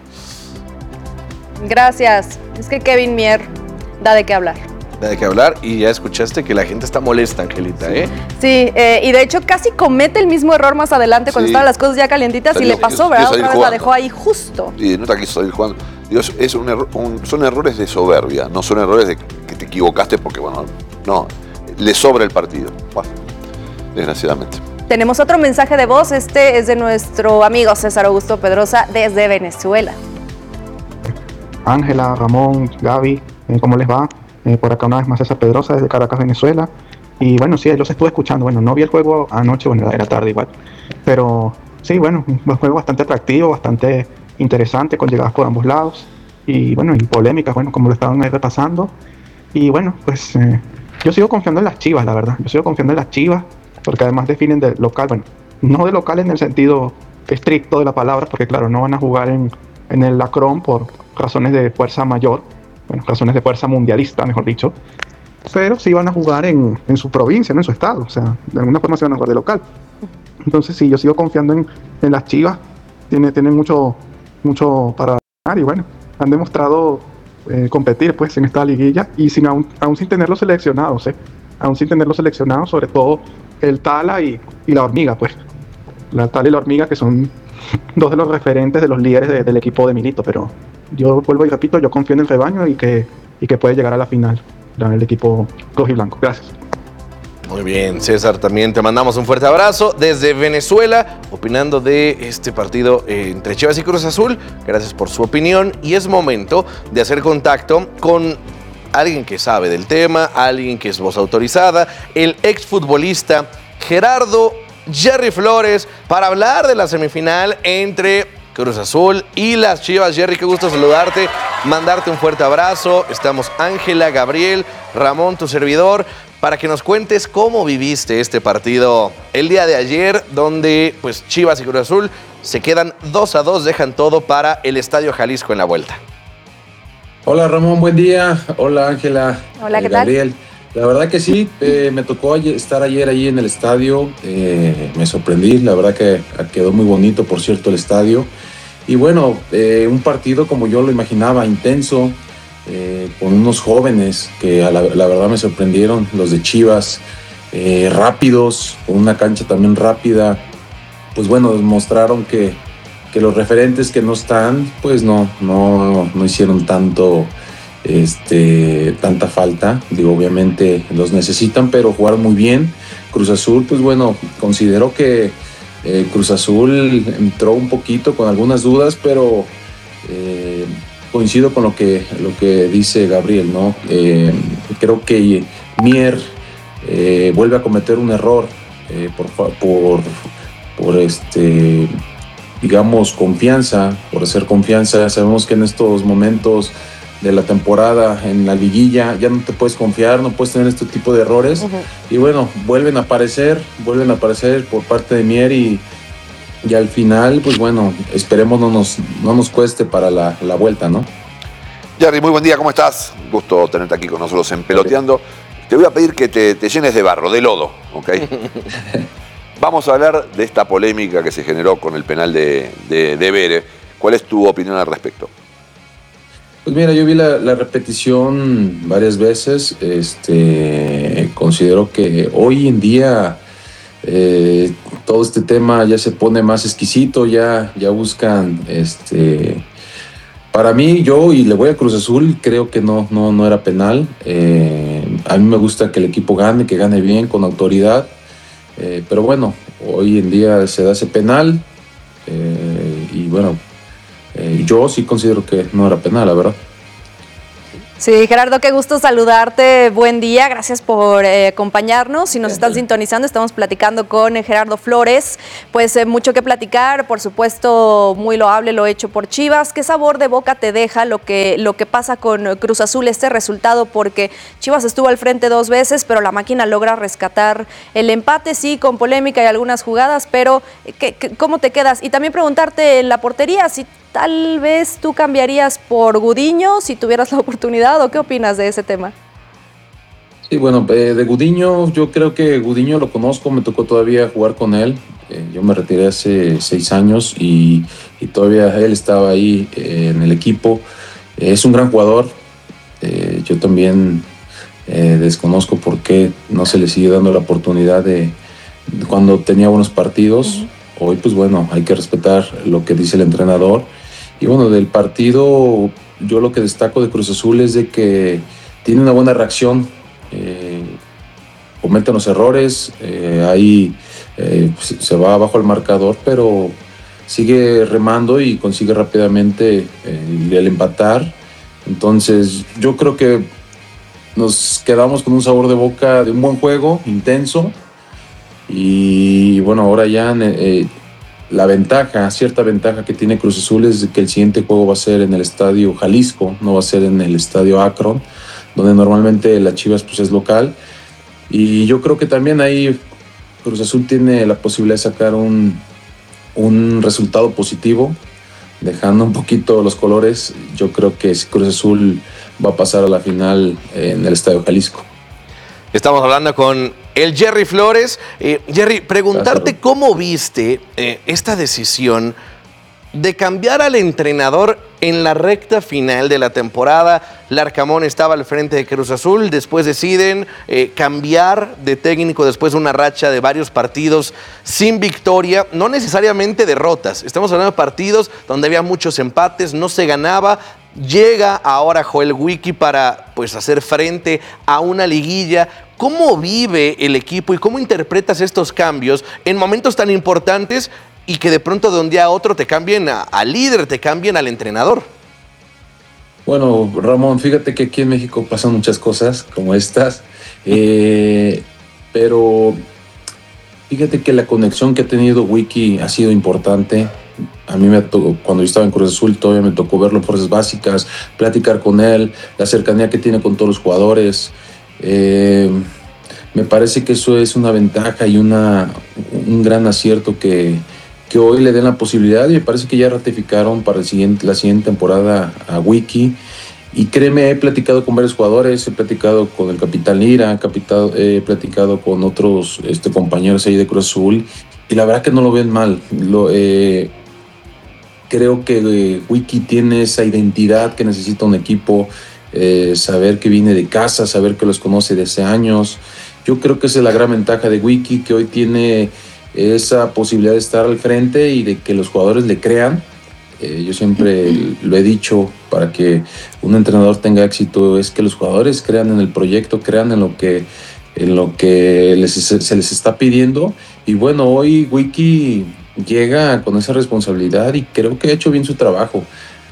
Gracias. Es que Kevin Mier da de qué hablar. Da de qué hablar y ya escuchaste que la gente está molesta, Angelita, ¿eh? Sí, eh, y de hecho casi comete el mismo error más adelante cuando sí. estaban las cosas ya calientitas salió, y le pasó, ¿verdad? Otra vez jugando. La dejó ahí justo. Sí, no te quiso salir jugando. Dios, es un error, un, son errores de soberbia, no son errores de que te equivocaste porque, bueno, no, le sobra el partido. Bueno, desgraciadamente. Tenemos otro mensaje de voz, este es de nuestro amigo César Augusto Pedrosa desde Venezuela. Ángela, Ramón, Gaby, eh, ¿cómo les va? Eh, por acá una vez más César Pedrosa desde Caracas, Venezuela. Y bueno, sí, los estuve escuchando. Bueno, no vi el juego anoche, bueno, era tarde igual. Pero sí, bueno, un juego bastante atractivo, bastante interesante, con llegadas por ambos lados. Y bueno, y polémicas, bueno, como lo estaban ahí repasando. Y bueno, pues eh, yo sigo confiando en las Chivas, la verdad. Yo sigo confiando en las Chivas. Porque además definen de local, bueno, no de local en el sentido estricto de la palabra, porque claro, no van a jugar en, en el Lacrón por razones de fuerza mayor, bueno, razones de fuerza mundialista, mejor dicho, pero sí van a jugar en, en su provincia, no en su estado, o sea, de alguna forma se van a jugar de local. Entonces sí, yo sigo confiando en, en las Chivas, tiene, tienen mucho, mucho para ganar y bueno, han demostrado eh, competir pues en esta liguilla y sin aún, aún sin tenerlos seleccionados, eh, aún sin tenerlos seleccionados, sobre todo el Tala y, y la Hormiga, pues. La Tala y la Hormiga, que son dos de los referentes de los líderes de, del equipo de Milito, pero yo vuelvo y repito, yo confío en el rebaño y que, y que puede llegar a la final el equipo rojiblanco. Gracias. Muy bien, César, también te mandamos un fuerte abrazo desde Venezuela, opinando de este partido eh, entre Chivas y Cruz Azul. Gracias por su opinión y es momento de hacer contacto con alguien que sabe del tema, alguien que es voz autorizada, el exfutbolista Gerardo Jerry Flores, para hablar de la semifinal entre Cruz Azul y las Chivas. Jerry, qué gusto saludarte, mandarte un fuerte abrazo. Estamos Ángela, Gabriel, Ramón, tu servidor, para que nos cuentes cómo viviste este partido el día de ayer, donde pues Chivas y Cruz Azul se quedan dos a dos, dejan todo para el Estadio Jalisco en la vuelta. Hola Ramón, buen día. Hola Ángela. Hola, ¿qué eh, Gabriel. Tal? La verdad que sí, eh, me tocó ayer, estar ayer allí en el estadio. Eh, me sorprendí, la verdad que quedó muy bonito, por cierto, el estadio. Y bueno, eh, un partido como yo lo imaginaba, intenso, eh, con unos jóvenes que a la, la verdad me sorprendieron, los de Chivas, eh, rápidos, con una cancha también rápida. Pues bueno, mostraron que que los referentes que no están, pues no, no, no hicieron tanto, este, tanta falta. Digo, obviamente los necesitan, pero jugaron muy bien. Cruz Azul, pues bueno, considero que eh, Cruz Azul entró un poquito con algunas dudas, pero eh, coincido con lo que, lo que dice Gabriel, ¿no? Eh, creo que Mier eh, vuelve a cometer un error eh, por, por, por este... digamos, confianza, por hacer confianza. Sabemos que en estos momentos de la temporada, en la liguilla, ya no te puedes confiar, no puedes tener este tipo de errores. Uh-huh. Y bueno, vuelven a aparecer, vuelven a aparecer por parte de Mier y, y al final, pues bueno, esperemos no nos, no nos cueste para la, la vuelta, ¿no? Jerry, muy buen día, ¿cómo estás? Gusto tenerte aquí con nosotros en Peloteando. Te voy a pedir que te, te llenes de barro, de lodo, ¿ok? Vamos a hablar de esta polémica que se generó con el penal de, de, de Bere. ¿Cuál es tu opinión al respecto? Pues mira, yo vi la, la repetición varias veces. Este, considero que hoy en día eh, todo este tema ya se pone más exquisito, ya, ya buscan... Este, para mí, yo, y le voy a Cruz Azul, creo que no, no, no era penal. Eh, a mí me gusta que el equipo gane, que gane bien, con autoridad. Eh, pero bueno, hoy en día se da ese penal eh, y bueno, eh, yo sí considero que no era penal, la verdad. Sí, Gerardo, qué gusto saludarte, buen día, gracias por eh, acompañarnos. Si nos están sintonizando, estamos platicando con eh, Gerardo Flores, pues eh, mucho que platicar, por supuesto muy loable lo hecho por Chivas. ¿Qué sabor de boca te deja lo que, lo que pasa con Cruz Azul, este resultado? Porque Chivas estuvo al frente dos veces, pero la máquina logra rescatar el empate, sí, con polémica y algunas jugadas, pero ¿qué, qué, ¿cómo te quedas? Y también preguntarte en la portería, si tal vez tú cambiarías por Gudiño si tuvieras la oportunidad, ¿o qué opinas de ese tema? Sí, bueno, eh, de Gudiño, yo creo que Gudiño lo conozco, me tocó todavía jugar con él. Eh, yo me retiré hace seis años y, y todavía él estaba ahí eh, en el equipo. Eh, es un gran jugador. Eh, yo también eh, desconozco por qué no se le sigue dando la oportunidad de, de cuando tenía buenos partidos. Uh-huh. Hoy, pues bueno, hay que respetar lo que dice el entrenador. Y bueno, del partido, yo lo que destaco de Cruz Azul es de que tiene una buena reacción, eh, cometen los errores, eh, ahí eh, se va abajo el marcador, pero sigue remando y consigue rápidamente eh, el empatar. Entonces, yo creo que nos quedamos con un sabor de boca de un buen juego, intenso, y bueno, ahora ya... Eh, La ventaja, cierta ventaja que tiene Cruz Azul es que el siguiente juego va a ser en el Estadio Jalisco, no va a ser en el Estadio Akron, donde normalmente la Chivas pues, es local. Y yo creo que también ahí Cruz Azul tiene la posibilidad de sacar un, un resultado positivo, dejando un poquito los colores. Yo creo que Cruz Azul va a pasar a la final en el Estadio Jalisco. Estamos hablando con el Jerry Flores. Eh, Jerry, preguntarte cómo viste eh, esta decisión de cambiar al entrenador en la recta final de la temporada. Larcamón estaba al frente de Cruz Azul, después deciden eh, cambiar de técnico después de una racha de varios partidos sin victoria, no necesariamente derrotas. Estamos hablando de partidos donde había muchos empates, no se ganaba. Llega ahora Joel Wiki para pues, hacer frente a una liguilla. ¿Cómo vive el equipo y cómo interpretas estos cambios en momentos tan importantes y que de pronto de un día a otro te cambien al líder, te cambien al entrenador? Bueno, Ramón, fíjate que aquí en México pasan muchas cosas como estas, eh, pero fíjate que la conexión que ha tenido Wiki ha sido importante. A mí me tocó, cuando yo estaba en Cruz Azul todavía me tocó verlo en fuerzas básicas, platicar con él, la cercanía que tiene con todos los jugadores. Eh, me parece que eso es una ventaja y una, un gran acierto que, que hoy le den la posibilidad, y me parece que ya ratificaron para el siguiente, la siguiente temporada a Wiki. Y créeme, he platicado con varios jugadores, he platicado con el capitán Lira, he platicado, he platicado con otros este, compañeros ahí de Cruz Azul, y la verdad que no lo ven mal. Lo, eh, creo que eh, Wiki tiene esa identidad que necesita un equipo, eh, saber que viene de casa, saber que los conoce desde años. Yo creo que esa es la gran ventaja de Wiki, que hoy tiene esa posibilidad de estar al frente y de que los jugadores le crean. Eh, yo siempre lo he dicho, para que un entrenador tenga éxito es que los jugadores crean en el proyecto, crean en lo que, en lo que les, se les está pidiendo. Y bueno, hoy Wiki llega con esa responsabilidad y creo que ha hecho bien su trabajo.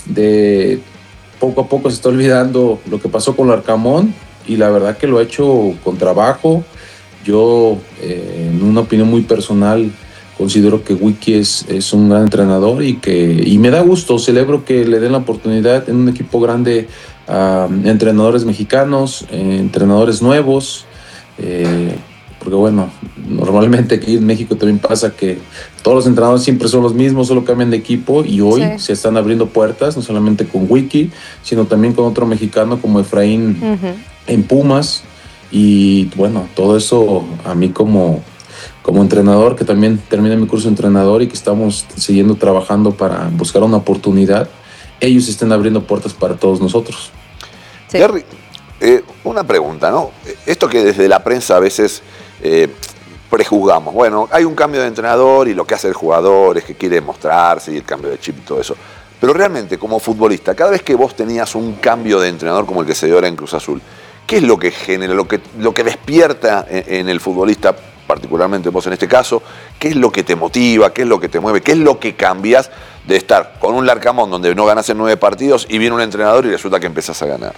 De poco a poco se está olvidando lo que pasó con Larcamón, y la verdad que lo ha hecho con trabajo. Yo, eh, en una opinión muy personal, considero que Wiki es, es un gran entrenador y que y me da gusto, celebro que le den la oportunidad en un equipo grande a entrenadores mexicanos, eh, entrenadores nuevos, eh, porque bueno, normalmente aquí en México también pasa que todos los entrenadores siempre son los mismos, solo cambian de equipo, y hoy sí se están abriendo puertas, no solamente con Wiki, sino también con otro mexicano como Efraín uh-huh. en Pumas. Y bueno, todo eso a mí como, como entrenador, que también terminé mi curso de entrenador y que estamos siguiendo trabajando para buscar una oportunidad, ellos están abriendo puertas para todos nosotros. Sí. Jerry, eh, una pregunta, ¿no? Esto que desde la prensa a veces eh, prejuzgamos. Bueno, hay un cambio de entrenador y lo que hace el jugador es que quiere mostrarse y el cambio de chip y todo eso. Pero realmente, como futbolista, cada vez que vos tenías un cambio de entrenador como el que se dio ahora en Cruz Azul, ¿qué es lo que genera, lo que, lo que despierta en, en el futbolista particularmente vos en este caso, ¿qué es lo que te motiva, qué es lo que te mueve, qué es lo que cambias de estar con un Larcamón donde no ganás en nueve partidos y viene un entrenador y resulta que empezás a ganar?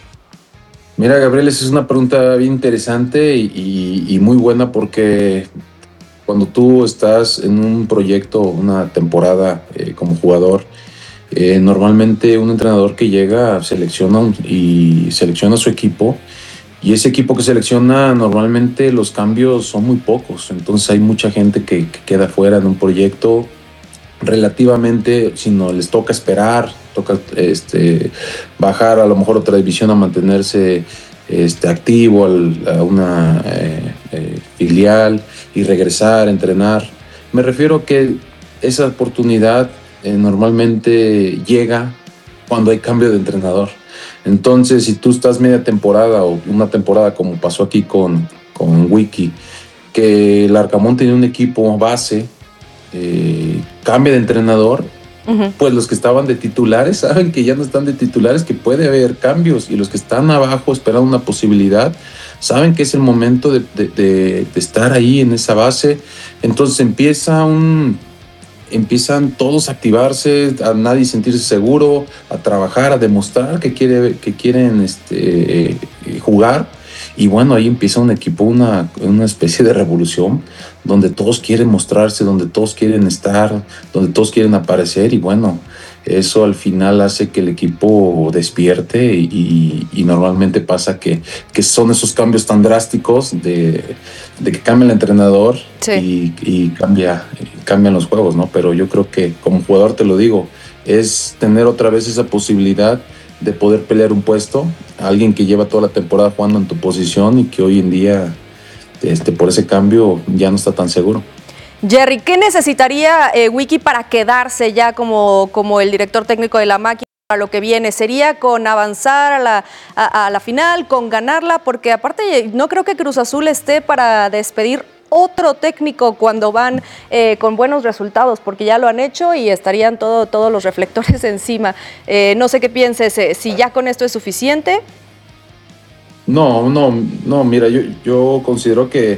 Mira, Gabriel, esa es una pregunta bien interesante y, y, y muy buena, porque cuando tú estás en un proyecto, una temporada eh, como jugador, eh, normalmente un entrenador que llega selecciona un, y selecciona su equipo, y ese equipo que selecciona normalmente los cambios son muy pocos, entonces hay mucha gente que, que queda fuera en un proyecto relativamente, si no les toca esperar, toca este, bajar a lo mejor otra división a mantenerse este, activo al, a una eh, eh, filial y regresar a entrenar. Me refiero a que esa oportunidad eh, normalmente llega cuando hay cambio de entrenador. Entonces, si tú estás media temporada o una temporada como pasó aquí con, con Wiki, que el Arcamón tenía un equipo base, eh, cambia de entrenador, uh-huh. pues los que estaban de titulares saben que ya no están de titulares, que puede haber cambios, y los que están abajo esperando una posibilidad saben que es el momento de, de, de, de estar ahí en esa base. Entonces empieza un... empiezan todos a activarse, a nadie sentirse seguro, a trabajar, a demostrar que, quiere, que quieren este, eh, jugar. Y bueno, ahí empieza un equipo, una, una especie de revolución, donde todos quieren mostrarse, donde todos quieren estar, donde todos quieren aparecer. Y bueno, eso al final hace que el equipo despierte y, y, y normalmente pasa que, que son esos cambios tan drásticos de, de que cambia el entrenador, sí. y, y cambia, cambian los juegos, ¿no? Pero yo creo que como jugador, te lo digo, es tener otra vez esa posibilidad de poder pelear un puesto, a alguien que lleva toda la temporada jugando en tu posición y que hoy en día este, por ese cambio ya no está tan seguro. Jerry, ¿qué necesitaría eh, Wiki para quedarse ya como, como el director técnico de la máquina para lo que viene? ¿Sería con avanzar a la, a, a la final, con ganarla? Porque aparte no creo que Cruz Azul esté para despedir otro técnico cuando van eh, con buenos resultados, porque ya lo han hecho y estarían todo, todos los reflectores encima. Eh, no sé qué pienses, eh, si ya con esto es suficiente. No, no, no, mira, yo, yo considero que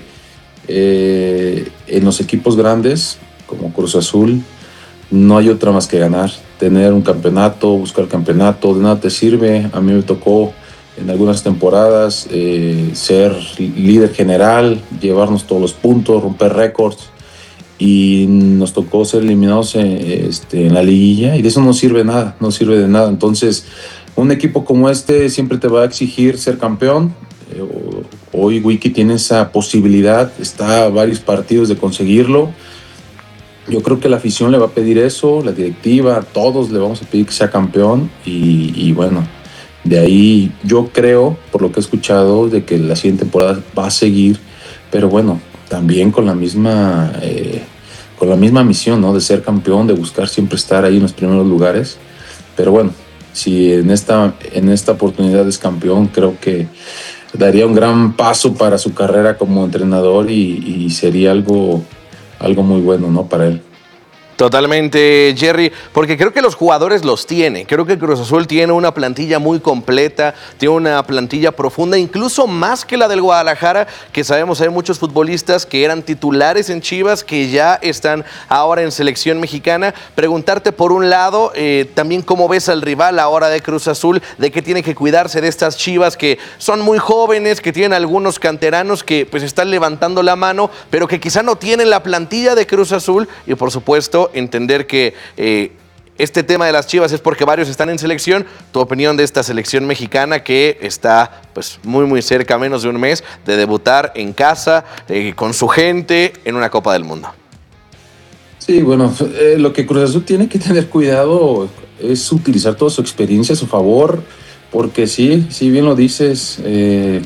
eh, en los equipos grandes, como Cruz Azul, no hay otra más que ganar. Tener un campeonato, buscar campeonato, de nada te sirve. A mí me tocó en algunas temporadas eh, ser líder general, llevarnos todos los puntos, romper récords, y nos tocó ser eliminados en, este, en la liguilla, y de eso no sirve nada, no sirve de nada. Entonces, un equipo como este siempre te va a exigir ser campeón. Eh, hoy Wiki tiene esa posibilidad, está a varios partidos de conseguirlo. Yo creo que la afición le va a pedir eso, la directiva, todos le vamos a pedir que sea campeón, y, y bueno, de ahí yo creo, por lo que he escuchado, de que la siguiente temporada va a seguir, pero bueno, también con la misma, eh, con la misma misión, ¿no? De ser campeón, de buscar siempre estar ahí en los primeros lugares. Pero bueno, si en esta, en esta oportunidad es campeón, creo que daría un gran paso para su carrera como entrenador, y, y sería algo, algo muy bueno, ¿no? Para él. Totalmente, Jerry, porque creo que los jugadores los tiene. Creo que Cruz Azul tiene una plantilla muy completa, tiene una plantilla profunda, incluso más que la del Guadalajara, que sabemos hay muchos futbolistas que eran titulares en Chivas, que ya están ahora en selección mexicana. Preguntarte por un lado, eh, también cómo ves al rival ahora de Cruz Azul, de qué tiene que cuidarse de estas Chivas que son muy jóvenes, que tienen algunos canteranos que pues están levantando la mano, pero que quizá no tienen la plantilla de Cruz Azul, y por supuesto entender que eh, este tema de las Chivas es porque varios están en selección. Tu opinión de esta selección mexicana que está pues muy muy cerca, menos de un mes, de debutar en casa, eh, con su gente, en una Copa del Mundo. Sí, bueno, eh, lo que Cruz Azul tiene que tener cuidado es utilizar toda su experiencia a su favor, porque sí, sí bien lo dices, eh,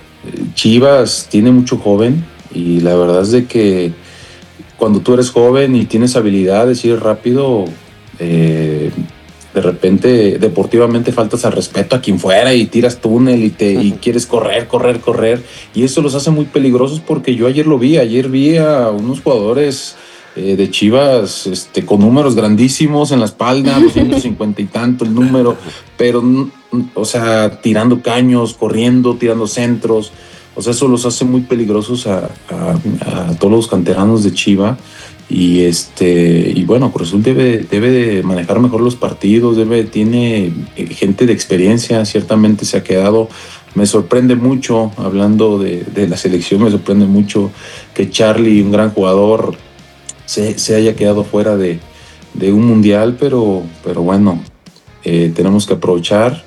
Chivas tiene mucho joven, y la verdad es de que cuando tú eres joven y tienes habilidades y eres rápido, eh, de repente deportivamente faltas al respeto a quien fuera y tiras túnel y, te, y quieres correr, correr, correr. Y eso los hace muy peligrosos, porque yo ayer lo vi, ayer vi a unos jugadores eh, de Chivas este, con números grandísimos en la espalda, doscientos cincuenta y tanto el número, pero, o sea, tirando caños, corriendo, tirando centros. O sea, eso los hace muy peligrosos a, a, a todos los canteranos de Chivas. Y este y bueno, Cruz Azul debe, debe de manejar mejor los partidos, debe, tiene gente de experiencia, ciertamente se ha quedado. Me sorprende mucho, hablando de, de la selección, me sorprende mucho que Charlie, un gran jugador, se, se haya quedado fuera de, de un mundial, pero, pero bueno, eh, tenemos que aprovechar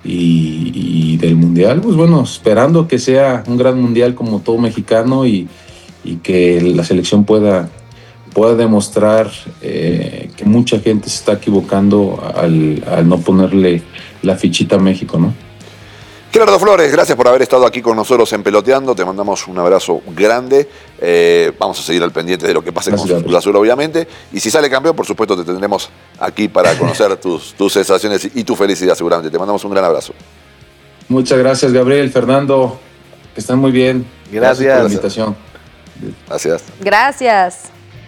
y, y del mundial, pues bueno, esperando que sea un gran mundial como todo mexicano y, y que la selección pueda pueda demostrar eh, que mucha gente se está equivocando al, al no ponerle la fichita a México, ¿no? Gerardo Flores, gracias por haber estado aquí con nosotros en Peloteando. Te mandamos un abrazo grande. Eh, vamos a seguir al pendiente de lo que pase gracias, con Cruz Azul, obviamente. Y si sale campeón, por supuesto, te tendremos aquí para conocer tus, tus sensaciones y tu felicidad, seguramente. Te mandamos un gran abrazo. Muchas gracias, Gabriel, Fernando. Que están muy bien. Gracias, gracias por la invitación. Gracias. Gracias.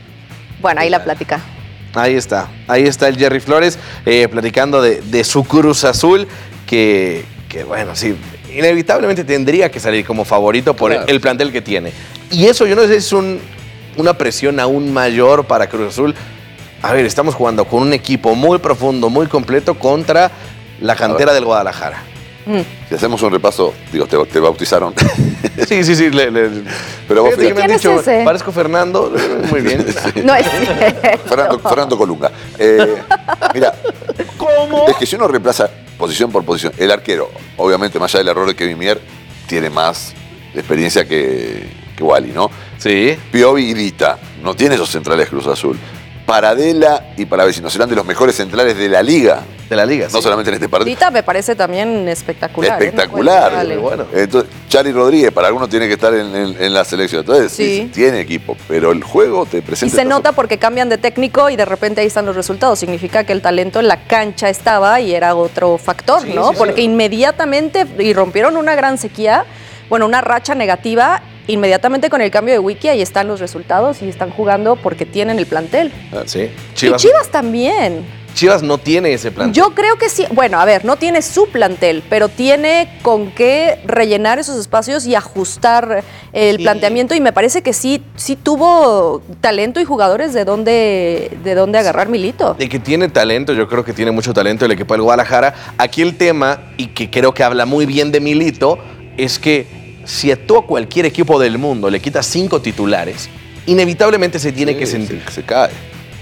Bueno, ahí la plática. Ahí está, ahí está el Jerry Flores eh, platicando de, de su Cruz Azul, que, que bueno, sí, inevitablemente tendría que salir como favorito por claro. el, el plantel que tiene. Y eso yo no sé si es un, una presión aún mayor para Cruz Azul. A ver, estamos jugando con un equipo muy profundo, muy completo contra la cantera del Guadalajara. Mm. Si hacemos un repaso, digo, te, te bautizaron. Sí, sí, sí. Le, le, Pero vos ¿Quién me han es dicho, ese? parezco Fernando. Muy bien. Sí. No es cierto. Fernando, Fernando Colunga. Eh, mira, ¿cómo? Es que si uno reemplaza posición por posición, el arquero, obviamente, más allá del error de Kevin Mier, tiene más experiencia que, que Wally, ¿no? Sí. Piovi y Dita, no tiene esos centrales Cruz Azul. Paradela y Palavecino serán de los mejores centrales de la liga. De la liga, No sí. solamente en este partido. Dita me parece también espectacular. Espectacular. ¿eh? Vale. Bueno. Entonces, Charly Rodríguez, para algunos tiene que estar en, en, en la selección. Entonces, sí. Sí, tiene equipo, pero el juego te presenta. Y se nota porque cambian de técnico y de repente ahí están los resultados. Significa que el talento en la cancha estaba y era otro factor, sí, ¿no? Sí, porque sí. inmediatamente irrumpieron una gran sequía, bueno, una racha negativa. Inmediatamente con el cambio de Wiki, ahí están los resultados y están jugando porque tienen el plantel. Ah, sí. Chivas. Y Chivas también. Chivas no tiene ese plantel. Yo creo que sí. Bueno, a ver, no tiene su plantel, pero tiene con qué rellenar esos espacios y ajustar el sí. planteamiento. Y me parece que sí, sí tuvo talento y jugadores de dónde, de dónde agarrar Milito. De que tiene talento, yo creo que tiene mucho talento el equipo del Guadalajara. Aquí el tema, y que creo que habla muy bien de Milito, es que si a todo cualquier equipo del mundo le quitas cinco titulares, inevitablemente se tiene sí, que sentir. Se, se cae.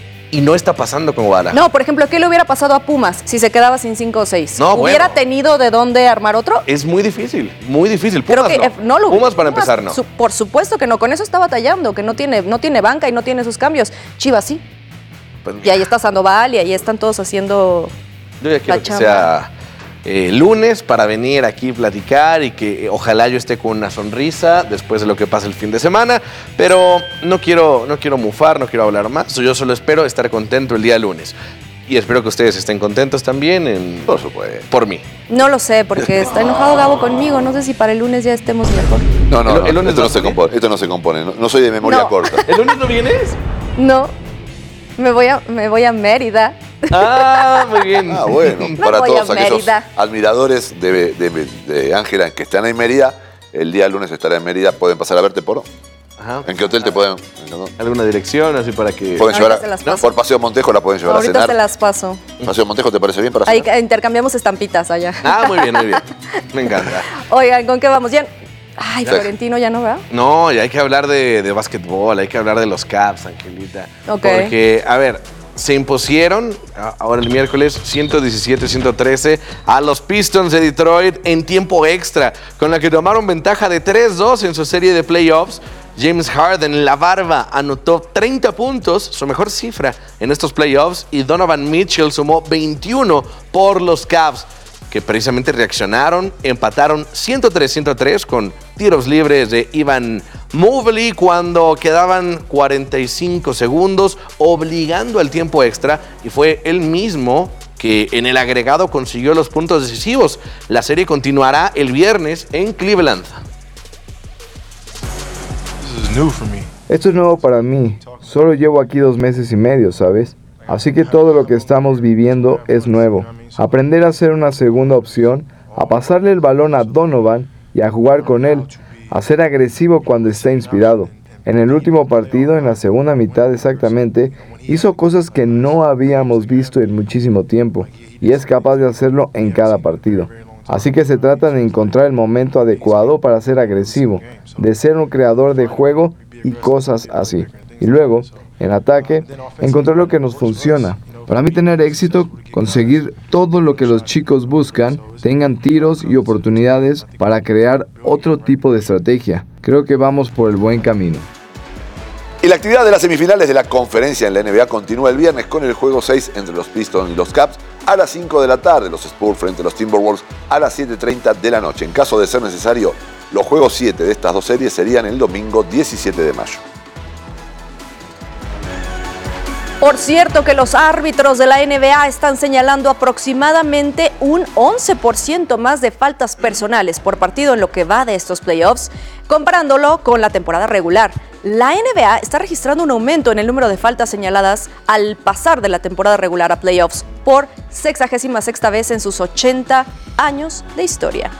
Y no está pasando con Guadalajara. No, por ejemplo, ¿qué le hubiera pasado a Pumas si se quedaba sin cinco o seis? No, ¿Hubiera bueno. tenido de dónde armar otro? Es muy difícil, muy difícil. Pumas Pero que, no. no lo, Pumas para Pumas, empezar no. Su, por supuesto que no, con eso está batallando, que no tiene, no tiene banca y no tiene sus cambios. Chivas sí. Pues, y ahí está Sandoval y ahí están todos haciendo Yo ya quiero la que chamba. sea eh, lunes para venir aquí a platicar y que eh, ojalá yo esté con una sonrisa después de lo que pase el fin de semana, pero no quiero, no quiero mufar, no quiero hablar más, yo solo espero estar contento el día lunes. Y espero que ustedes estén contentos también, en, por supuesto, por mí. No lo sé, porque está enojado Gabo conmigo, no sé si para el lunes ya estemos mejor. No, no, el, no, el lunes esto, no se compone, esto no se compone, no, no soy de memoria no. corta. ¿El lunes no vienes? No, me voy a, me voy a Mérida. Ah, muy bien. Ah, bueno, Me para voy todos a aquellos Mérida. admiradores de, de, de Ángela que están en Mérida, el día lunes estará en Mérida, pueden pasar a verte por... Ajá. ¿En qué hotel te pueden...? ¿Alguna dirección así para que...? Pueden llevar a, ¿no? Por Paseo Montejo la pueden llevar Ahorita a cenar. se las paso. ¿Paseo Montejo te parece bien para Ahí cenar? intercambiamos estampitas allá. Ah, muy bien, muy bien. Me encanta. Oigan, ¿con qué vamos? Ya... Ay, Sí. Florentino ya no va. No, ya hay que hablar de, de básquetbol, hay que hablar de los Caps, Angelita. Ok. Porque, a ver, se impusieron a- ahora el miércoles ciento diecisiete a ciento trece a los Pistons de Detroit en tiempo extra, con la que tomaron ventaja de tres dos en su serie de playoffs. James Harden, la barba, anotó treinta puntos, su mejor cifra en estos playoffs, y Donovan Mitchell sumó veintiuno por los Cavs, que precisamente reaccionaron, empataron ciento tres a ciento tres con tiros libres de Evan Mobley cuando quedaban cuarenta y cinco segundos, obligando al tiempo extra, y fue él mismo que en el agregado consiguió los puntos decisivos. La serie continuará el viernes en Cleveland. Esto es nuevo para mí. Solo llevo aquí dos meses y medio, ¿sabes? Así que todo lo que estamos viviendo es nuevo. Aprender a ser una segunda opción, a pasarle el balón a Donovan y a jugar con él. a ser agresivo cuando está inspirado. En el último partido, en la segunda mitad exactamente, hizo cosas que no habíamos visto en muchísimo tiempo, y es capaz de hacerlo en cada partido. Así que se trata de encontrar el momento adecuado para ser agresivo, de ser un creador de juego y cosas así. Y luego, en ataque, encontrar lo que nos funciona. Para mí tener éxito, conseguir todo lo que los chicos buscan, tengan tiros y oportunidades para crear otro tipo de estrategia. Creo que vamos por el buen camino. Y la actividad de las semifinales de la conferencia en la N B A continúa el viernes con el juego seis entre los Pistons y los Caps a las cinco de la tarde, los Spurs frente a los Timberwolves a las siete treinta de la noche. En caso de ser necesario, los juegos siete de estas dos series serían el domingo diecisiete de mayo. Por cierto que los árbitros de la N B A están señalando aproximadamente un once por ciento más de faltas personales por partido en lo que va de estos playoffs, comparándolo con la temporada regular. La N B A está registrando un aumento en el número de faltas señaladas al pasar de la temporada regular a playoffs por sexagésima sexta vez en sus ochenta años de historia.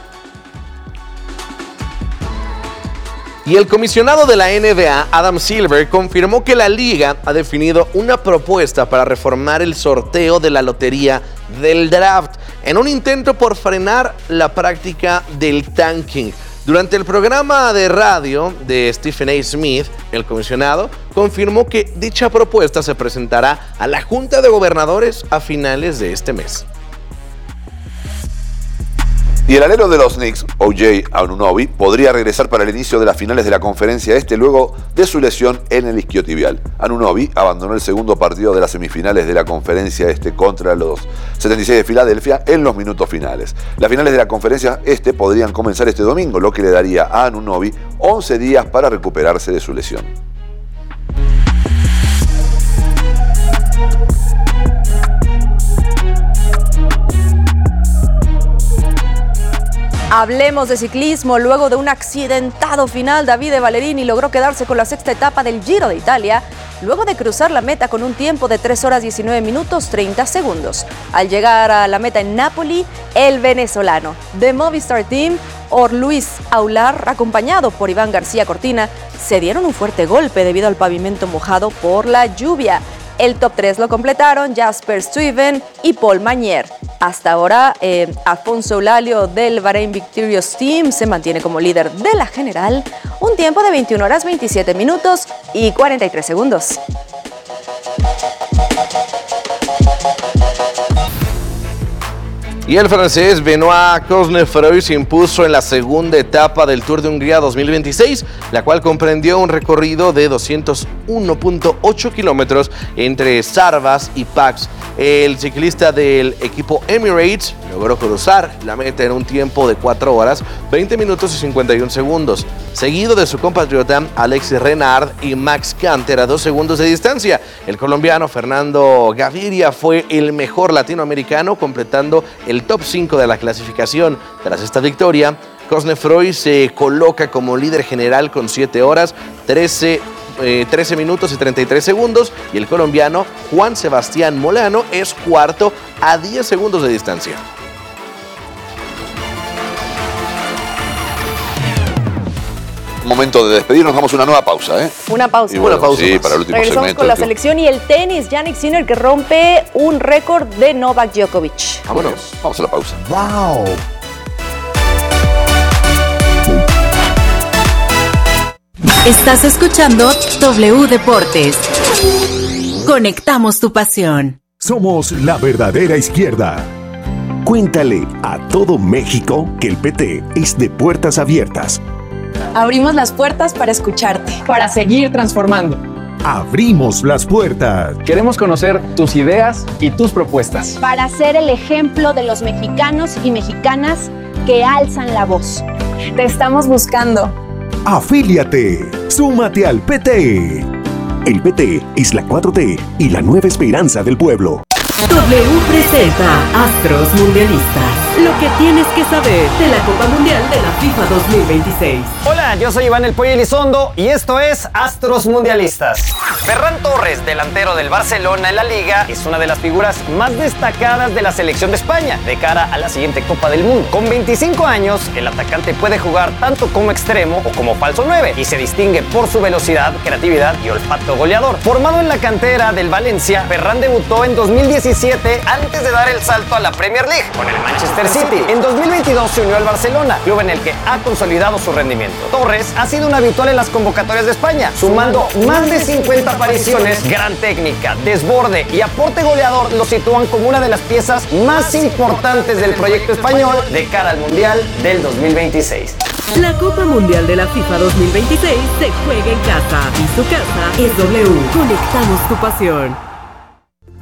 Y el comisionado de la N B A, Adam Silver, confirmó que la liga ha definido una propuesta para reformar el sorteo de la lotería del draft en un intento por frenar la práctica del tanking. Durante el programa de radio de Stephen A. Smith, el comisionado confirmó que dicha propuesta se presentará a la Junta de Gobernadores a finales de este mes. Y el alero de los Knicks, O J Anunoby, podría regresar para el inicio de las finales de la conferencia este luego de su lesión en el isquiotibial. Anunoby abandonó el segundo partido de las semifinales de la conferencia este contra los setenta y seis de Filadelfia en los minutos finales. Las finales de la conferencia este podrían comenzar este domingo, lo que le daría a Anunoby once días para recuperarse de su lesión. Hablemos de ciclismo. Luego de un accidentado final, Davide Ballerini logró quedarse con la sexta etapa del Giro de Italia, luego de cruzar la meta con un tiempo de tres horas diecinueve minutos treinta segundos. Al llegar a la meta en Nápoli, el venezolano de Movistar Team, Or Luis Aular, acompañado por Iván García Cortina, se dieron un fuerte golpe debido al pavimento mojado por la lluvia. El top tres lo completaron Jasper Stuyven y Paul Magnier. Hasta ahora, eh, Alfonso Eulalio del Bahrain Victorious Team se mantiene como líder de la general, un tiempo de veintiuna horas veintisiete minutos y cuarenta y tres segundos. Y el francés Benoît Cosnefroy se impuso en la segunda etapa del Tour de Hungría dos mil veintiséis, la cual comprendió un recorrido de doscientos uno punto ocho kilómetros entre Sarvas y Pax. El ciclista del equipo Emirates logró cruzar la meta en un tiempo de cuatro horas, veinte minutos y cincuenta y un segundos, seguido de su compatriota Alexis Renard y Max Canter a dos segundos de distancia. El colombiano Fernando Gaviria fue el mejor latinoamericano, completando el top cinco de la clasificación. Tras esta victoria, Cosnefroy se coloca como líder general con siete horas, trece, eh, trece minutos y treinta y tres segundos, y el colombiano Juan Sebastián Molano es cuarto a diez segundos de distancia. Momento de despedirnos, vamos a una nueva pausa, ¿eh? Una pausa. Y bueno, una pausa sí, más. para el último Regresamos segmento. con la último. selección y el tenis. Jannik Sinner que rompe un récord de Novak Djokovic. Vámonos, vamos a la pausa. ¡Wow! Estás escuchando W Deportes. Conectamos tu pasión. Somos la verdadera izquierda. Cuéntale a todo México que el P T es de puertas abiertas. Abrimos las puertas para escucharte. Para seguir transformando. Abrimos las puertas. Queremos conocer tus ideas y tus propuestas. Para ser el ejemplo de los mexicanos y mexicanas que alzan la voz. Te estamos buscando. Afíliate. Súmate al P T. El P T es la cuatro T y la nueva esperanza del pueblo. W presenta Astros Mundialistas. Lo que tienes que saber de la Copa Mundial de la FIFA dos mil veintiséis. Hola, yo soy Iván El Pollo Elizondo y esto es Astros Mundialistas. Ferran Torres, delantero del Barcelona en la Liga, es una de las figuras más destacadas de la selección de España de cara a la siguiente Copa del Mundo. Con veinticinco años, el atacante puede jugar tanto como extremo o como falso nueve y se distingue por su velocidad, creatividad y olfato goleador. Formado en la cantera del Valencia, Ferran debutó en dos mil diecisiete antes de dar el salto a la Premier League con el Manchester City. En dos mil veintidós se unió al Barcelona, club en el que ha consolidado su rendimiento. Torres ha sido un habitual en las convocatorias de España, sumando más de cincuenta apariciones. Gran técnica, desborde y aporte goleador lo sitúan como una de las piezas más importantes del proyecto español de cara al Mundial del dos mil veintiséis. La Copa Mundial de la FIFA dos mil veintiséis se juega en casa y su casa es W. Conectamos tu pasión.